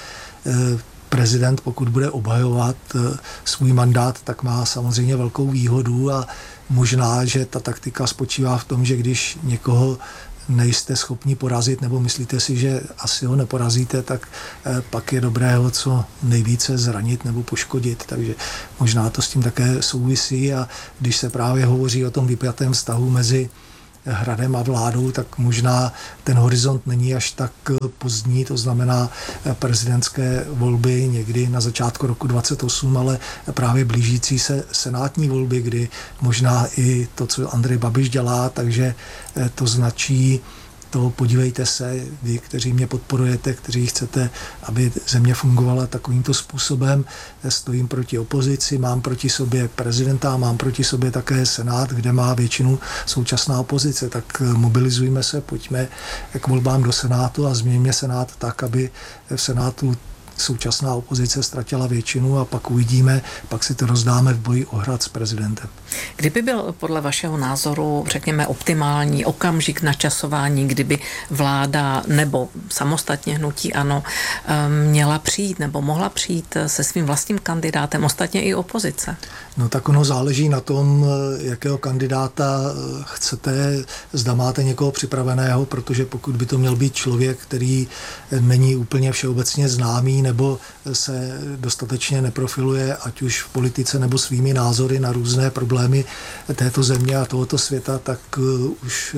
prezident, pokud bude obhajovat svůj mandát, tak má samozřejmě velkou výhodu a možná, že ta taktika spočívá v tom, že když někoho nejste schopni porazit nebo myslíte si, že asi ho neporazíte, tak pak je dobré ho co nejvíce zranit nebo poškodit. Takže možná to s tím také souvisí a když se právě hovoří o tom vypjatém vztahu mezi Hradem a vládou, tak možná ten horizont není až tak pozdní, to znamená prezidentské volby někdy na začátku roku dvacet osm, ale právě blížící se senátní volby, kdy možná i to, co Andrej Babiš dělá, takže to značí to podívejte se, vy, kteří mě podporujete, kteří chcete, aby země fungovala takovýmto způsobem, stojím proti opozici, mám proti sobě prezidenta, mám proti sobě také senát, kde má většinu současná opozice, tak mobilizujme se, pojďme k volbám do senátu a změňme senát tak, aby v senátu současná opozice ztratila většinu a pak uvidíme, pak si to rozdáme v boji o Hrad s prezidentem. Kdyby byl podle vašeho názoru, řekněme, optimální okamžik načasování, kdyby vláda nebo samostatně hnutí ANO měla přijít nebo mohla přijít se svým vlastním kandidátem, ostatně i opozice? No tak ono záleží na tom, jakého kandidáta chcete, zda máte někoho připraveného, protože pokud by to měl být člověk, který není úplně všeobecně známý nebo se dostatečně neprofiluje, ať už v politice nebo svými názory na různé problémy této země a tohoto světa, tak už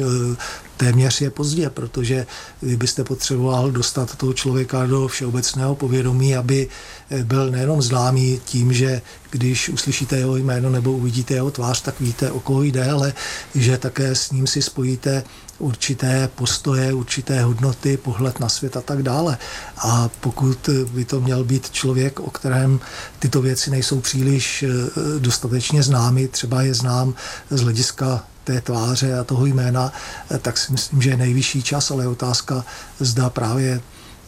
téměř je pozdě, protože vy byste potřeboval dostat toho člověka do všeobecného povědomí, aby byl nejenom známý tím, že když uslyšíte jeho jméno nebo uvidíte jeho tvář, tak víte, o koho jde, ale že také s ním si spojíte určité postoje, určité hodnoty, pohled na svět a tak dále. A pokud by to měl být člověk, o kterém tyto věci nejsou příliš dostatečně známy, třeba je znám z hlediska té tváře a toho jména, tak si myslím, že je nejvyšší čas, ale je otázka, zda právě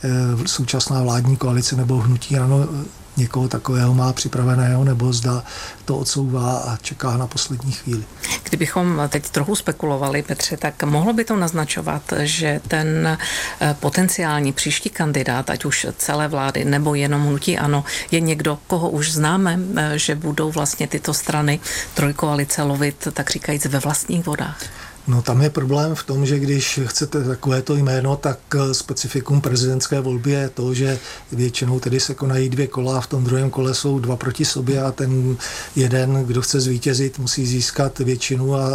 současná vládní koalice nebo hnutí ANO někoho takového má připraveného, nebo zda to odsouvá a čeká na poslední chvíli. Kdybychom teď trochu spekulovali, Petře, tak mohlo by to naznačovat, že ten potenciální příští kandidát, ať už celé vlády nebo jenom hnutí ANO, je někdo, koho už známe, že budou vlastně tyto strany trojkoalice lovit, tak říkajíc, ve vlastních vodách? No tam je problém v tom, že když chcete takovéto jméno, tak specifikum prezidentské volby je to, že většinou tedy se konají dvě kola a v tom druhém kole jsou dva proti sobě a ten jeden, kdo chce zvítězit, musí získat většinu a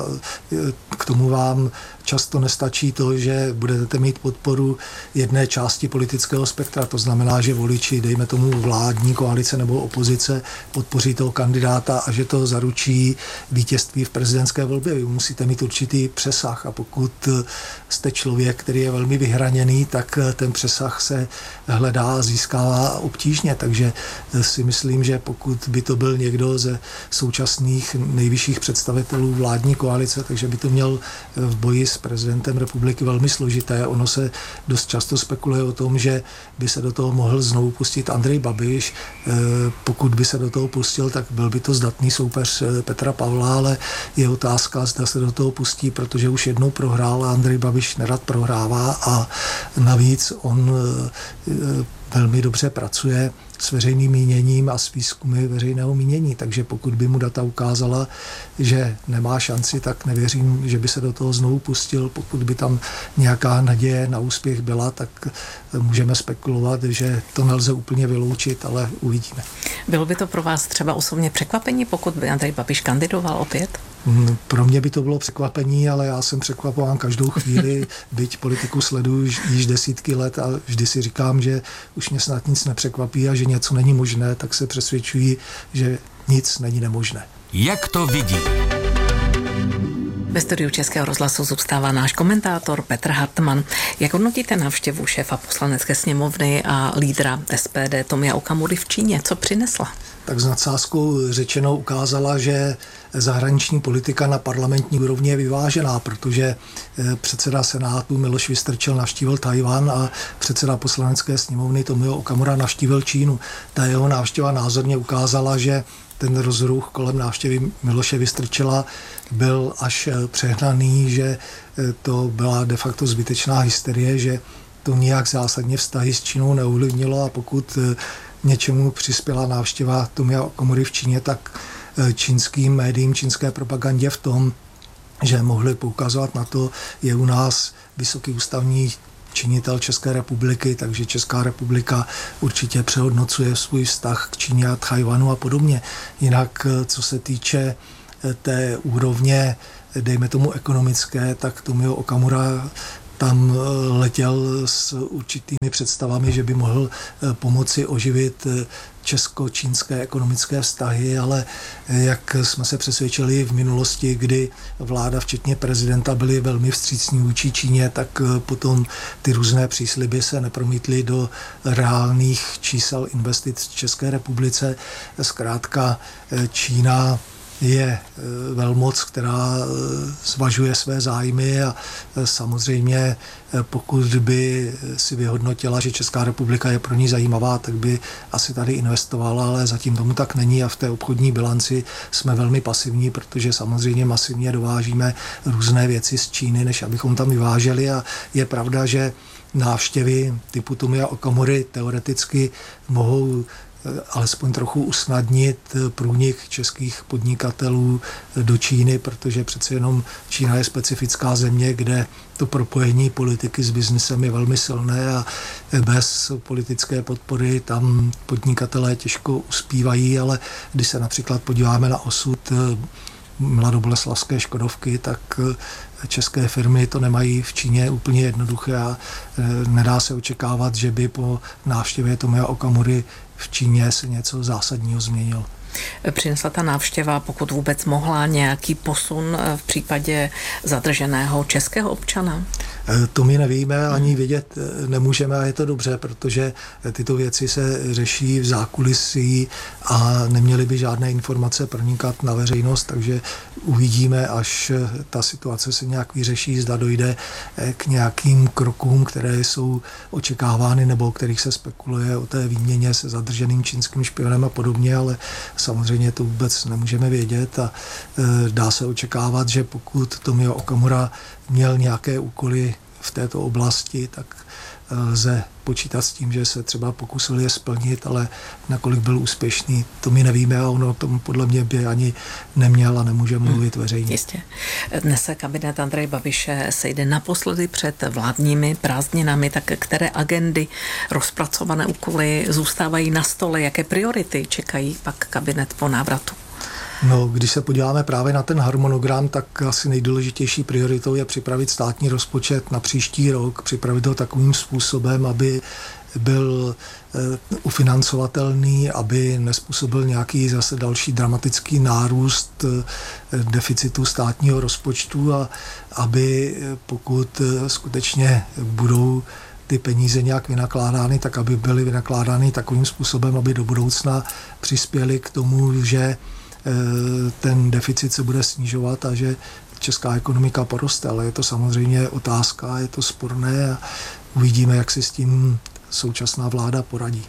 k tomu vám často nestačí to, že budete mít podporu jedné části politického spektra, to znamená, že voliči, dejme tomu vládní koalice nebo opozice, podpoří toho kandidáta a že to zaručí vítězství v prezidentské volbě. Vy musíte mít určitý přesah a pokud jste člověk, který je velmi vyhraněný, tak ten přesah se hledá a získává obtížně, takže si myslím, že pokud by to byl někdo ze současných nejvyšších představitelů vládní koalice, takže by to měl v boji s prezidentem republiky velmi složité. Ono se dost často spekuluje o tom, že by se do toho mohl znovu pustit Andrej Babiš. Pokud by se do toho pustil, tak byl by to zdatný soupeř Petra Pavla, ale je otázka, zda se do toho pustí, protože už jednou prohrál a Andrej Babiš nerad prohrává a navíc on velmi dobře pracuje s veřejným míněním a s výzkumy veřejného mínění, takže pokud by mu data ukázala, že nemá šanci, tak nevěřím, že by se do toho znovu pustil. Pokud by tam nějaká naděje na úspěch byla, tak můžeme spekulovat, že to nelze úplně vyloučit, ale uvidíme. Bylo by to pro vás třeba osobně překvapení, pokud by Andrej Babiš kandidoval opět? Pro mě by to bylo překvapení, ale já jsem překvapován každou chvíli, byť politiku sleduju již desítky let a vždy si říkám, že už mě snad nic nepřekvapí a že něco není možné, tak se přesvědčuji, že nic není nemožné. Jak to vidí? Ve studiu Českého rozhlasu zůstává náš komentátor Petr Hartmann. Jak hodnotíte návštěvu šéfa Poslanecké sněmovny a lídra S P D Tomia Okamury v Číně? Co přinesla? Tak s nadsázkou řečeno ukázala, že zahraniční politika na parlamentní úrovni je vyvážená, protože předseda Senátu Miloš Vystrčil navštívil Tchaj-wan a předseda Poslanecké sněmovny Tomio Okamura navštívil Čínu. Ta jeho návštěva názorně ukázala, že ten rozruch kolem návštěvy Miloše Vystrčila byl až přehnaný, že to byla de facto zbytečná hysterie, že to nijak zásadně vztahy s Čínou neovlivnilo a pokud něčemu přispěla návštěva Tomia Okamury v Číně, tak čínským médiím, čínské propagandě v tom, že mohli poukazovat na to, je u nás vysoký ústavní činitel České republiky, takže Česká republika určitě přehodnocuje svůj vztah k Číně a Tchajwanu a podobně. Jinak, co se týče té úrovně, dejme tomu ekonomické, tak Tomio Okamura tam letěl s určitými představami, že by mohl pomoci oživit česko-čínské ekonomické vztahy, ale jak jsme se přesvědčili v minulosti, kdy vláda, včetně prezidenta, byli velmi vstřícní vůči Číně, tak potom ty různé přísliby se nepromítly do reálných čísel investic v České republice. Zkrátka Čína je velmoc, která zvažuje své zájmy a samozřejmě pokud by si vyhodnotila, že Česká republika je pro ní zajímavá, tak by asi tady investovala, ale zatím tomu tak není a v té obchodní bilanci jsme velmi pasivní, protože samozřejmě masivně dovážíme různé věci z Číny, než abychom tam vyváželi a je pravda, že návštěvy typu Tomia Okamury teoreticky mohou alespoň trochu usnadnit průnik českých podnikatelů do Číny, protože přece jenom Čína je specifická země, kde to propojení politiky s biznesem je velmi silné a bez politické podpory tam podnikatelé těžko uspívají, ale když se například podíváme na osud mladoboleslavské Škodovky, tak české firmy to nemají v Číně úplně jednoduché a nedá se očekávat, že by po návštěvě Tomia Okamury v Číně se něco zásadního změnilo. Přinesla ta návštěva, pokud vůbec mohla, nějaký posun v případě zadrženého českého občana? To my nevíme, ani vědět nemůžeme a je to dobře, protože tyto věci se řeší v zákulisí a neměly by žádné informace pronikat na veřejnost, takže uvidíme, až ta situace se nějak vyřeší, zda dojde k nějakým krokům, které jsou očekávány nebo o kterých se spekuluje o té výměně se zadrženým čínským špionem a podobně, ale samozřejmě to vůbec nemůžeme vědět a dá se očekávat, že pokud Tomio Okamura měl nějaké úkoly v této oblasti, tak lze počítat s tím, že se třeba pokusil je splnit, ale nakolik byl úspěšný, to my nevíme a ono tomu podle mě by ani neměl a nemůže mluvit veřejně. Jistě. Dnes se kabinet Andreje Babiše sejde naposledy před vládními prázdninami, tak které agendy, rozpracované úkoly zůstávají na stole, jaké priority čekají pak kabinet po návratu? No, když se podíváme právě na ten harmonogram, tak asi nejdůležitější prioritou je připravit státní rozpočet na příští rok, připravit ho takovým způsobem, aby byl ufinancovatelný, aby nespůsobil nějaký zase další dramatický nárůst deficitu státního rozpočtu a aby pokud skutečně budou ty peníze nějak vynakládány, tak aby byly vynakládány takovým způsobem, aby do budoucna přispěly k tomu, že ten deficit se bude snižovat a že česká ekonomika poroste, ale je to samozřejmě otázka, je to sporné a uvidíme, jak si s tím současná vláda poradí.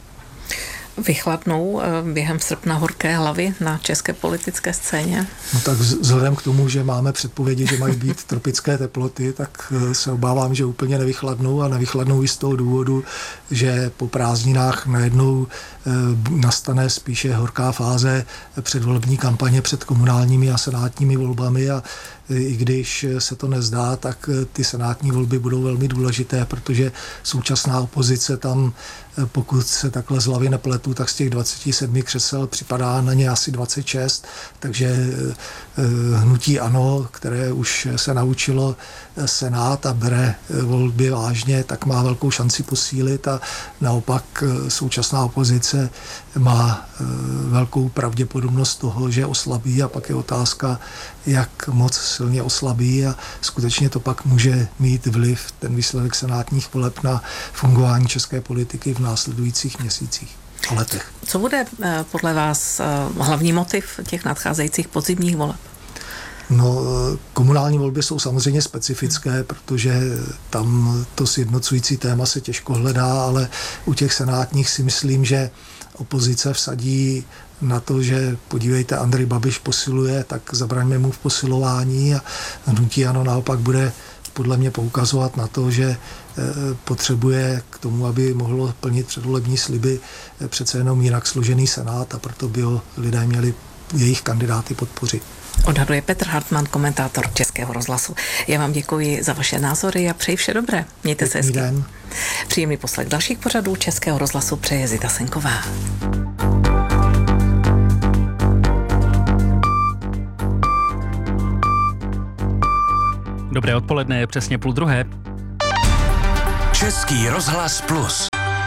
Vychladnou během srpna horké hlavy na české politické scéně? No tak vzhledem k tomu, že máme předpovědi, že mají být tropické teploty, tak se obávám, že úplně nevychladnou a nevychladnou i z toho důvodu, že po prázdninách najednou nastane spíše horká fáze předvolební kampaně před komunálními a senátními volbami a i když se to nezdá, tak ty senátní volby budou velmi důležité, protože současná opozice tam, pokud se takhle z hlavy nepletu, tak z těch dvaceti sedmi křesel připadá na ně asi dvacet šest, takže hnutí ANO, které už se naučilo senát a bere volby vážně, tak má velkou šanci posílit a naopak současná opozice má velkou pravděpodobnost toho, že oslabí a pak je otázka, jak moc silně oslabí a skutečně to pak může mít vliv, ten výsledek senátních voleb, na fungování české politiky v následujících měsících a letech. Co bude podle vás hlavní motiv těch nadcházejících podzimních voleb? No, komunální volby jsou samozřejmě specifické, protože tam to sjednocující téma se těžko hledá, ale u těch senátních si myslím, že opozice vsadí na to, že podívejte, Andrej Babiš posiluje, tak zabraňme mu v posilování, a hnutí ANO naopak bude podle mě poukazovat na to, že potřebuje k tomu, aby mohlo plnit předvolební sliby, přece jenom jinak složený senát, a proto by ho lidé měli jejich kandidáty podpořit. Odhaduje Petr Hartmann, komentátor Českého rozhlasu. Já vám děkuji za vaše názory a přeji vše dobré. Mějte se hezky. Příjemný poslech dalších pořadů Českého rozhlasu přeje Zita Senková. Dobré odpoledne, je přesně půl druhé. Český rozhlas plus.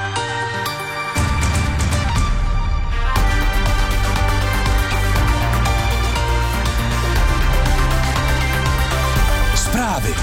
Zprávy.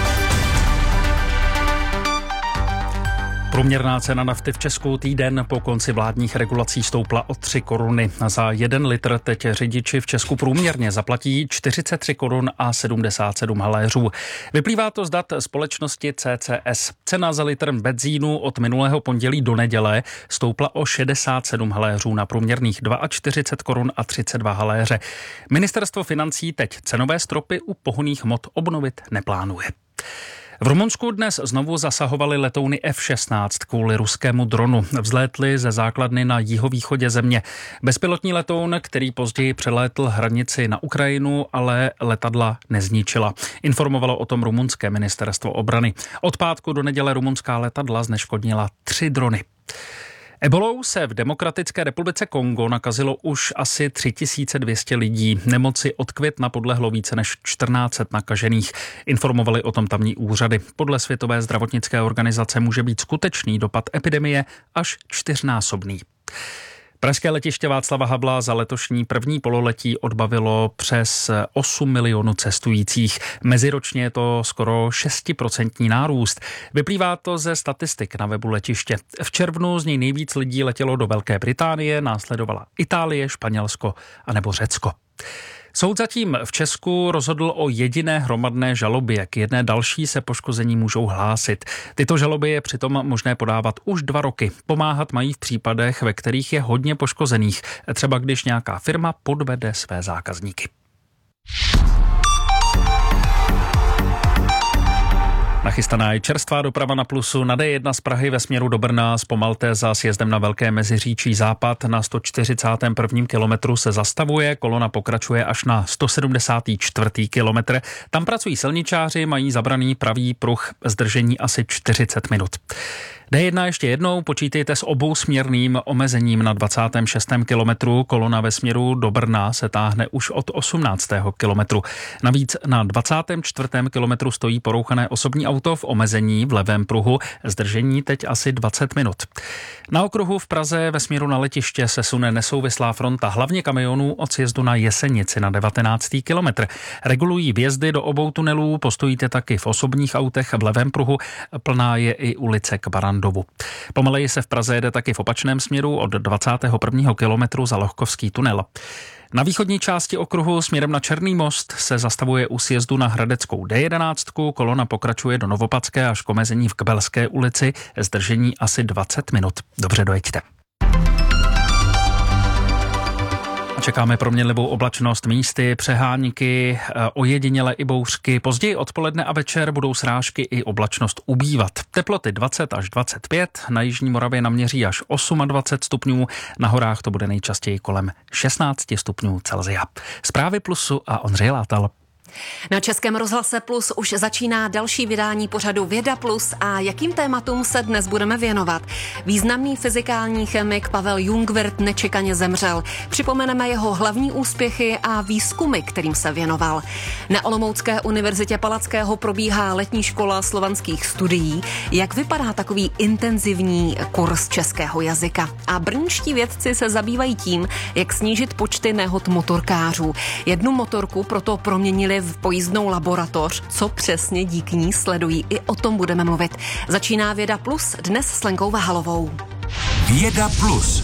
Průměrná cena nafty v Česku týden po konci vládních regulací stoupla o tři koruny. Za jeden litr teď řidiči v Česku průměrně zaplatí čtyřicet tři korun a sedmdesát sedm haléřů. Vyplývá to z dat společnosti C C S. Cena za litr benzínu od minulého pondělí do neděle stoupla o šedesát sedm haléřů na průměrných čtyřicet dva korun a třicet dva haléře. Ministerstvo financí teď cenové stropy u pohonných hmot obnovit neplánuje. V Rumunsku dnes znovu zasahovaly letouny F šestnáct kvůli ruskému dronu. Vzlétly ze základny na jihovýchodě země. Bezpilotní letoun, který později přelétl hranici na Ukrajinu, ale letadla nezničila. Informovalo o tom rumunské ministerstvo obrany. Od pátku do neděle rumunská letadla zneškodnila tři drony. Ebolou se v Demokratické republice Kongo nakazilo už asi tři tisíce dvě stě lidí. Nemoci od května podlehlo více než čtrnáct set nakažených. Informovali o tom tamní úřady. Podle Světové zdravotnické organizace může být skutečný dopad epidemie až čtyřnásobný. Pražské letiště Václava Havla za letošní první pololetí odbavilo přes osm milionů cestujících. Meziročně je to skoro šestiprocentní nárůst. Vyplývá to ze statistik na webu letiště. V červnu z něj nejvíc lidí letělo do Velké Británie, následovala Itálie, Španělsko a nebo Řecko. Soud zatím v Česku rozhodl o jediné hromadné žalobě. K jedné další se poškození můžou hlásit. Tyto žaloby je přitom možné podávat už dva roky. Pomáhat mají v případech, ve kterých je hodně poškozených. Třeba když nějaká firma podvede své zákazníky. Nachystaná je čerstvá doprava na Plusu. Na D jedna z Prahy ve směru do Brna zpomalte za sjezdem na Velké Meziříčí západ. Na sto čtyřicátém prvním kilometru se zastavuje, kolona pokračuje až na sto sedmdesátém čtvrtém kilometr. Tam pracují silničáři, mají zabraný pravý pruh, zdržení asi čtyřicet minut. D jedna ještě jednou, počítejte s obousměrným omezením na dvacátém šestém kilometru. Kolona ve směru do Brna se táhne už od osmnáctého kilometru. Navíc na dvacátém čtvrtém kilometru stojí porouchané osobní auto v omezení v levém pruhu. Zdržení teď asi dvacet minut. Na okruhu v Praze ve směru na letiště se sune nesouvislá fronta hlavně kamionů od sjezdu na Jesenici na devatenáctý kilometr. Regulují vjezdy do obou tunelů, postojíte taky v osobních autech v levém pruhu. Plná je i ulice k Barandovu. Pomaleji se v Praze jede taky v opačném směru od dvacátého prvního kilometru za Lohkovský tunel. Na východní části okruhu směrem na Černý most se zastavuje u sjezdu na Hradeckou D jedenáct, kolona pokračuje do Novopadské až k omezení v Kbelské ulici, zdržení asi dvacet minut. Dobře dojeďte. Čekáme proměnlivou oblačnost, místy, přehánky, ojedinělé i bouřky. Později odpoledne a večer budou srážky i oblačnost ubývat. Teploty dvacet až dvacet pět, na jižní Moravě naměří až dvacet osm stupňů, na horách to bude nejčastěji kolem šestnáct stupňů Celsia. Zprávy Plusu a Ondřej Látal. Na Českém rozhlase Plus už začíná další vydání pořadu Věda Plus a jakým tématům se dnes budeme věnovat. Významný fyzikální chemik Pavel Jungwirth nečekaně zemřel. Připomeneme jeho hlavní úspěchy a výzkumy, kterým se věnoval. Na Olomoucké univerzitě Palackého probíhá letní škola slovanských studií. Jak vypadá takový intenzivní kurz českého jazyka? A brněnští vědci se zabývají tím, jak snížit počty nehod motorkářů. Jednu motorku proto proměnili v pojízdnou laboratoř. Co přesně díky ní sledují, i o tom budeme mluvit. Začíná Věda Plus dnes s Lenkou Vahalovou. Věda Plus.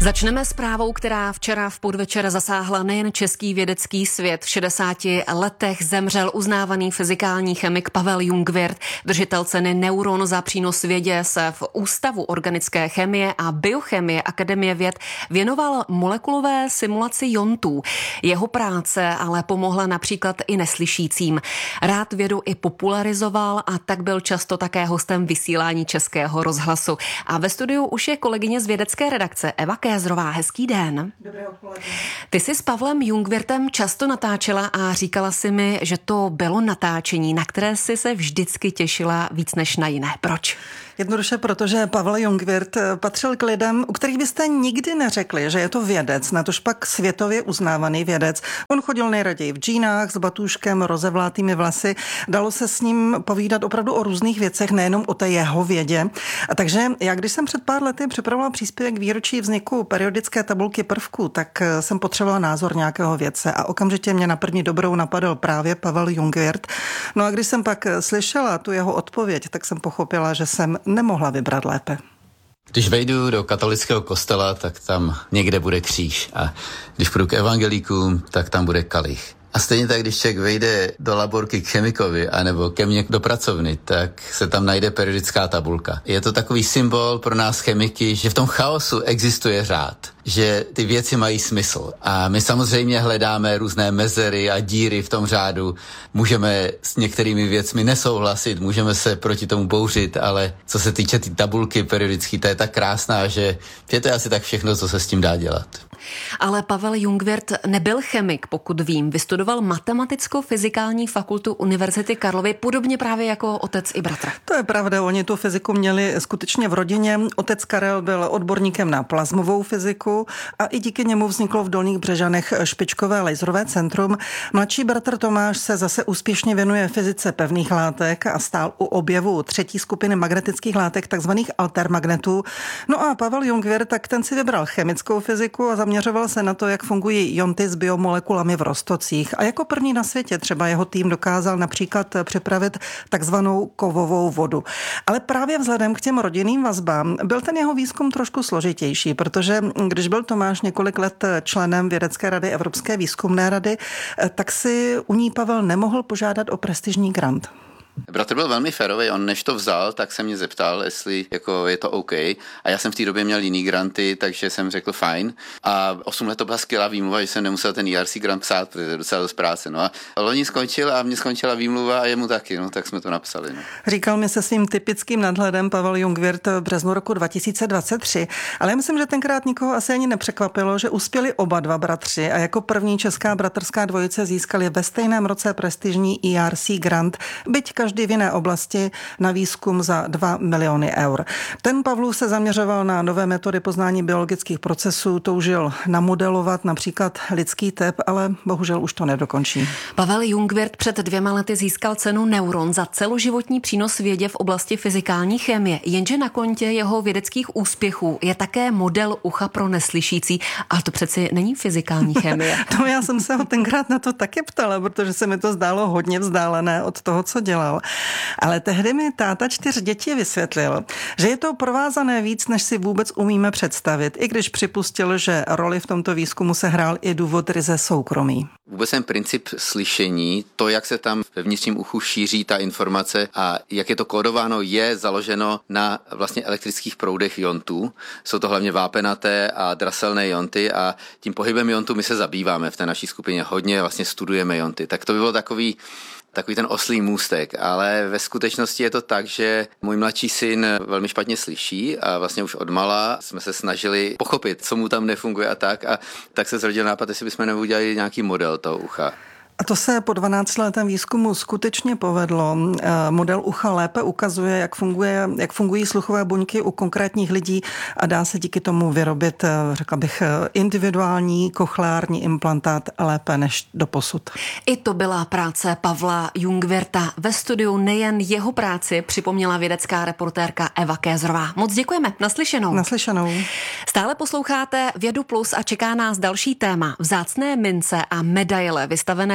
Začneme zprávou, která včera v podvečer zasáhla nejen český vědecký svět. V šedesáti letech zemřel uznávaný fyzikální chemik Pavel Jungwirth. Držitel ceny Neuron za přínos vědě se v Ústavu organické chemie a biochemie Akademie věd věnoval molekulové simulaci iontů. Jeho práce ale pomohla například i neslyšícím. Rád vědu i popularizoval a tak byl často také hostem vysílání Českého rozhlasu. A ve studiu už je kolegyně z vědecké redakce Eva Kézrová. Hezký den. Dobré odpoledne. Ty jsi s Pavlem Jungwirthem často natáčela a říkala si mi, že to bylo natáčení, na které jsi se vždycky těšila víc než na jiné. Proč? Jednoduše, protože Pavel Jungwirth patřil k lidem, u kterých byste nikdy neřekli, že je to vědec, natož pak světově uznávaný vědec. On chodil nejraději v džínách s batůžkem, rozevlátými vlasy. Dalo se s ním povídat opravdu o různých věcech, nejenom o té jeho vědě. A takže já, když jsem před pár lety připravovala příspěvek výročí vzniku periodické tabulky prvků, tak jsem potřebovala názor nějakého vědce a okamžitě mě na první dobrou napadl právě Pavel Jungwirth. No a když jsem pak slyšela tu jeho odpověď, tak jsem pochopila, že jsem nemohla vybrat lépe. Když vejdu do katolického kostela, tak tam někde bude kříž a když půjdu k evangelíkům, tak tam bude kalich. A stejně tak, když člověk vejde do laborky k chemikovi anebo ke mně do pracovny, tak se tam najde periodická tabulka. Je to takový symbol pro nás chemiky, že v tom chaosu existuje řád, že ty věci mají smysl. A my samozřejmě hledáme různé mezery a díry v tom řádu. Můžeme s některými věcmi nesouhlasit, můžeme se proti tomu bouřit, ale co se týče ty tabulky periodické, ta je tak krásná, že je to asi tak všechno, co se s tím dá dělat. Ale Pavel Jungwirth nebyl chemik, pokud vím. Vystudoval matematicko-fyzikální fakultu Univerzity Karlovy, podobně právě jako otec i bratr. To je pravda, oni tu fyziku měli skutečně v rodině. Otec Karel byl odborníkem na plazmovou fyziku a i díky němu vzniklo v Dolních Břežanech špičkové laserové centrum. Mladší bratr Tomáš se zase úspěšně věnuje fyzice pevných látek a stál u objevu třetí skupiny magnetických látek, takzvaných altermagnetů. No a Pavel Jungwirth, tak ten si vybral chemickou fyziku a zaměřoval se na to, jak fungují ionty s biomolekulami v roztocích. A jako první na světě třeba jeho tým dokázal například připravit takzvanou kovovou vodu. Ale právě vzhledem k těm rodinným vazbám byl ten jeho výzkum trošku složitější, protože když byl Tomáš několik let členem Vědecké rady Evropské výzkumné rady, tak si u ní Pavel nemohl požádat o prestižní grant. Bratr byl velmi férový, on než to vzal, tak se mě zeptal, jestli jako je to OK. A já jsem v té době měl jiný granty, takže jsem řekl fajn. A osm let to byla skvělá výmluva, že jsem nemusel ten E R C grant psát, protože je docela dost práce. No a loni skončil a mě skončila výmluva a jemu taky, no tak jsme to napsali. No. Říkal mi se svým typickým nadhledem Pavel Jungwirth v březnu roku dva tisíce dvacet tři, ale já myslím, že tenkrát nikoho asi ani nepřekvapilo, že uspěli oba dva bratři a jako první česká bratrská dvojice získali ve stejném roce prestižní E R C grant, byť každý v jiné oblasti, na výzkum za dva miliony eur. Ten Pavlův se zaměřoval na nové metody poznání biologických procesů, toužil namodelovat například lidský tep, ale bohužel už to nedokončí. Pavel Jungwirth před dvěma lety získal cenu Neuron za celoživotní přínos vědě v oblasti fyzikální chemie, jenže na kontě jeho vědeckých úspěchů je také model ucha pro neslyšící, ale to přeci není fyzikální chemie. No, já jsem se ho tenkrát na to taky ptala, protože se mi to zdálo hodně vzdálené od toho, co dělal. Ale tehdy mi táta čtyř dětí vysvětlil, že je to provázané víc, než si vůbec umíme představit, i když připustil, že roli v tomto výzkumu se hrál i důvod ryze soukromí. Vůbec ten princip slyšení, to, jak se tam ve vnitřním uchu šíří ta informace a jak je to kódováno, je založeno na vlastně elektrických proudech iontů. Jsou to hlavně vápenaté a draselné ionty a tím pohybem iontů my se zabýváme v té naší skupině. Hodně vlastně studujeme ionty. Tak to by bylo takový takový ten oslý můstek, ale ve skutečnosti je to tak, že můj mladší syn velmi špatně slyší a vlastně už odmala jsme se snažili pochopit, co mu tam nefunguje a tak a tak se zrodil nápad, jestli bychom neudělali nějaký model toho ucha. A to se po dvanáctiletém výzkumu skutečně povedlo. Model ucha lépe ukazuje, jak, funguje, jak fungují sluchové buňky u konkrétních lidí a dá se díky tomu vyrobit, řekla bych, individuální kochleární implantát lépe než doposud. I to byla práce Pavla Jungwirtha. Ve studiu nejen jeho práci připomněla vědecká reportérka Eva Kézrová. Moc děkujeme. Naslyšenou. Naslyšenou. Stále posloucháte Vědu Plus a čeká nás další téma. Vzácné mince a medaile vystavené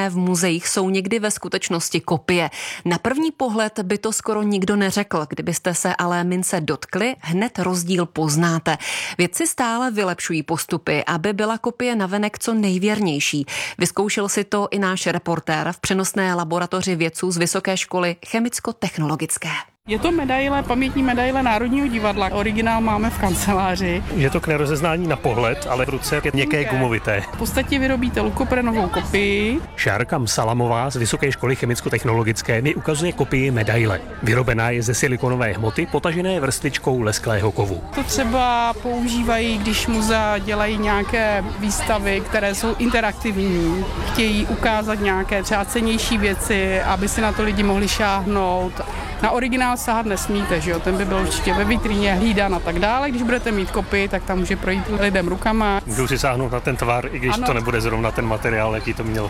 v muzeích jsou někdy ve skutečnosti kopie. Na první pohled by to skoro nikdo neřekl, kdybyste se ale mince dotkli, hned rozdíl poznáte. Vědci stále vylepšují postupy, aby byla kopie navenek co nejvěrnější. Vyzkoušel si to i náš reportér v přenosné laboratoři vědců z Vysoké školy chemicko-technologické. Je to medaile, pamětní medaile Národního divadla. Originál máme v kanceláři. Je to k nerozeznání na pohled, ale v ruce je měkké gumovité. V podstatě vyrobíte lukoprenovou kopii. Šárka Msalamová z Vysoké školy chemicko-technologické mi ukazuje kopii medaile. Vyrobená je ze silikonové hmoty, potažené vrstvičkou lesklého kovu. To třeba používají, když muzea dělají nějaké výstavy, které jsou interaktivní. Chtějí ukázat nějaké třeba cennější věci, aby si na to lidi mohli šáhnout. Na originál sahat nesmíte, že jo? Ten by byl určitě ve vitríně hlídan a tak dále. Když budete mít kopii, tak tam může projít lidem rukama. Můžu si sáhnout na ten tvar, i když ano. To nebude zrovna ten materiál, jaký to měl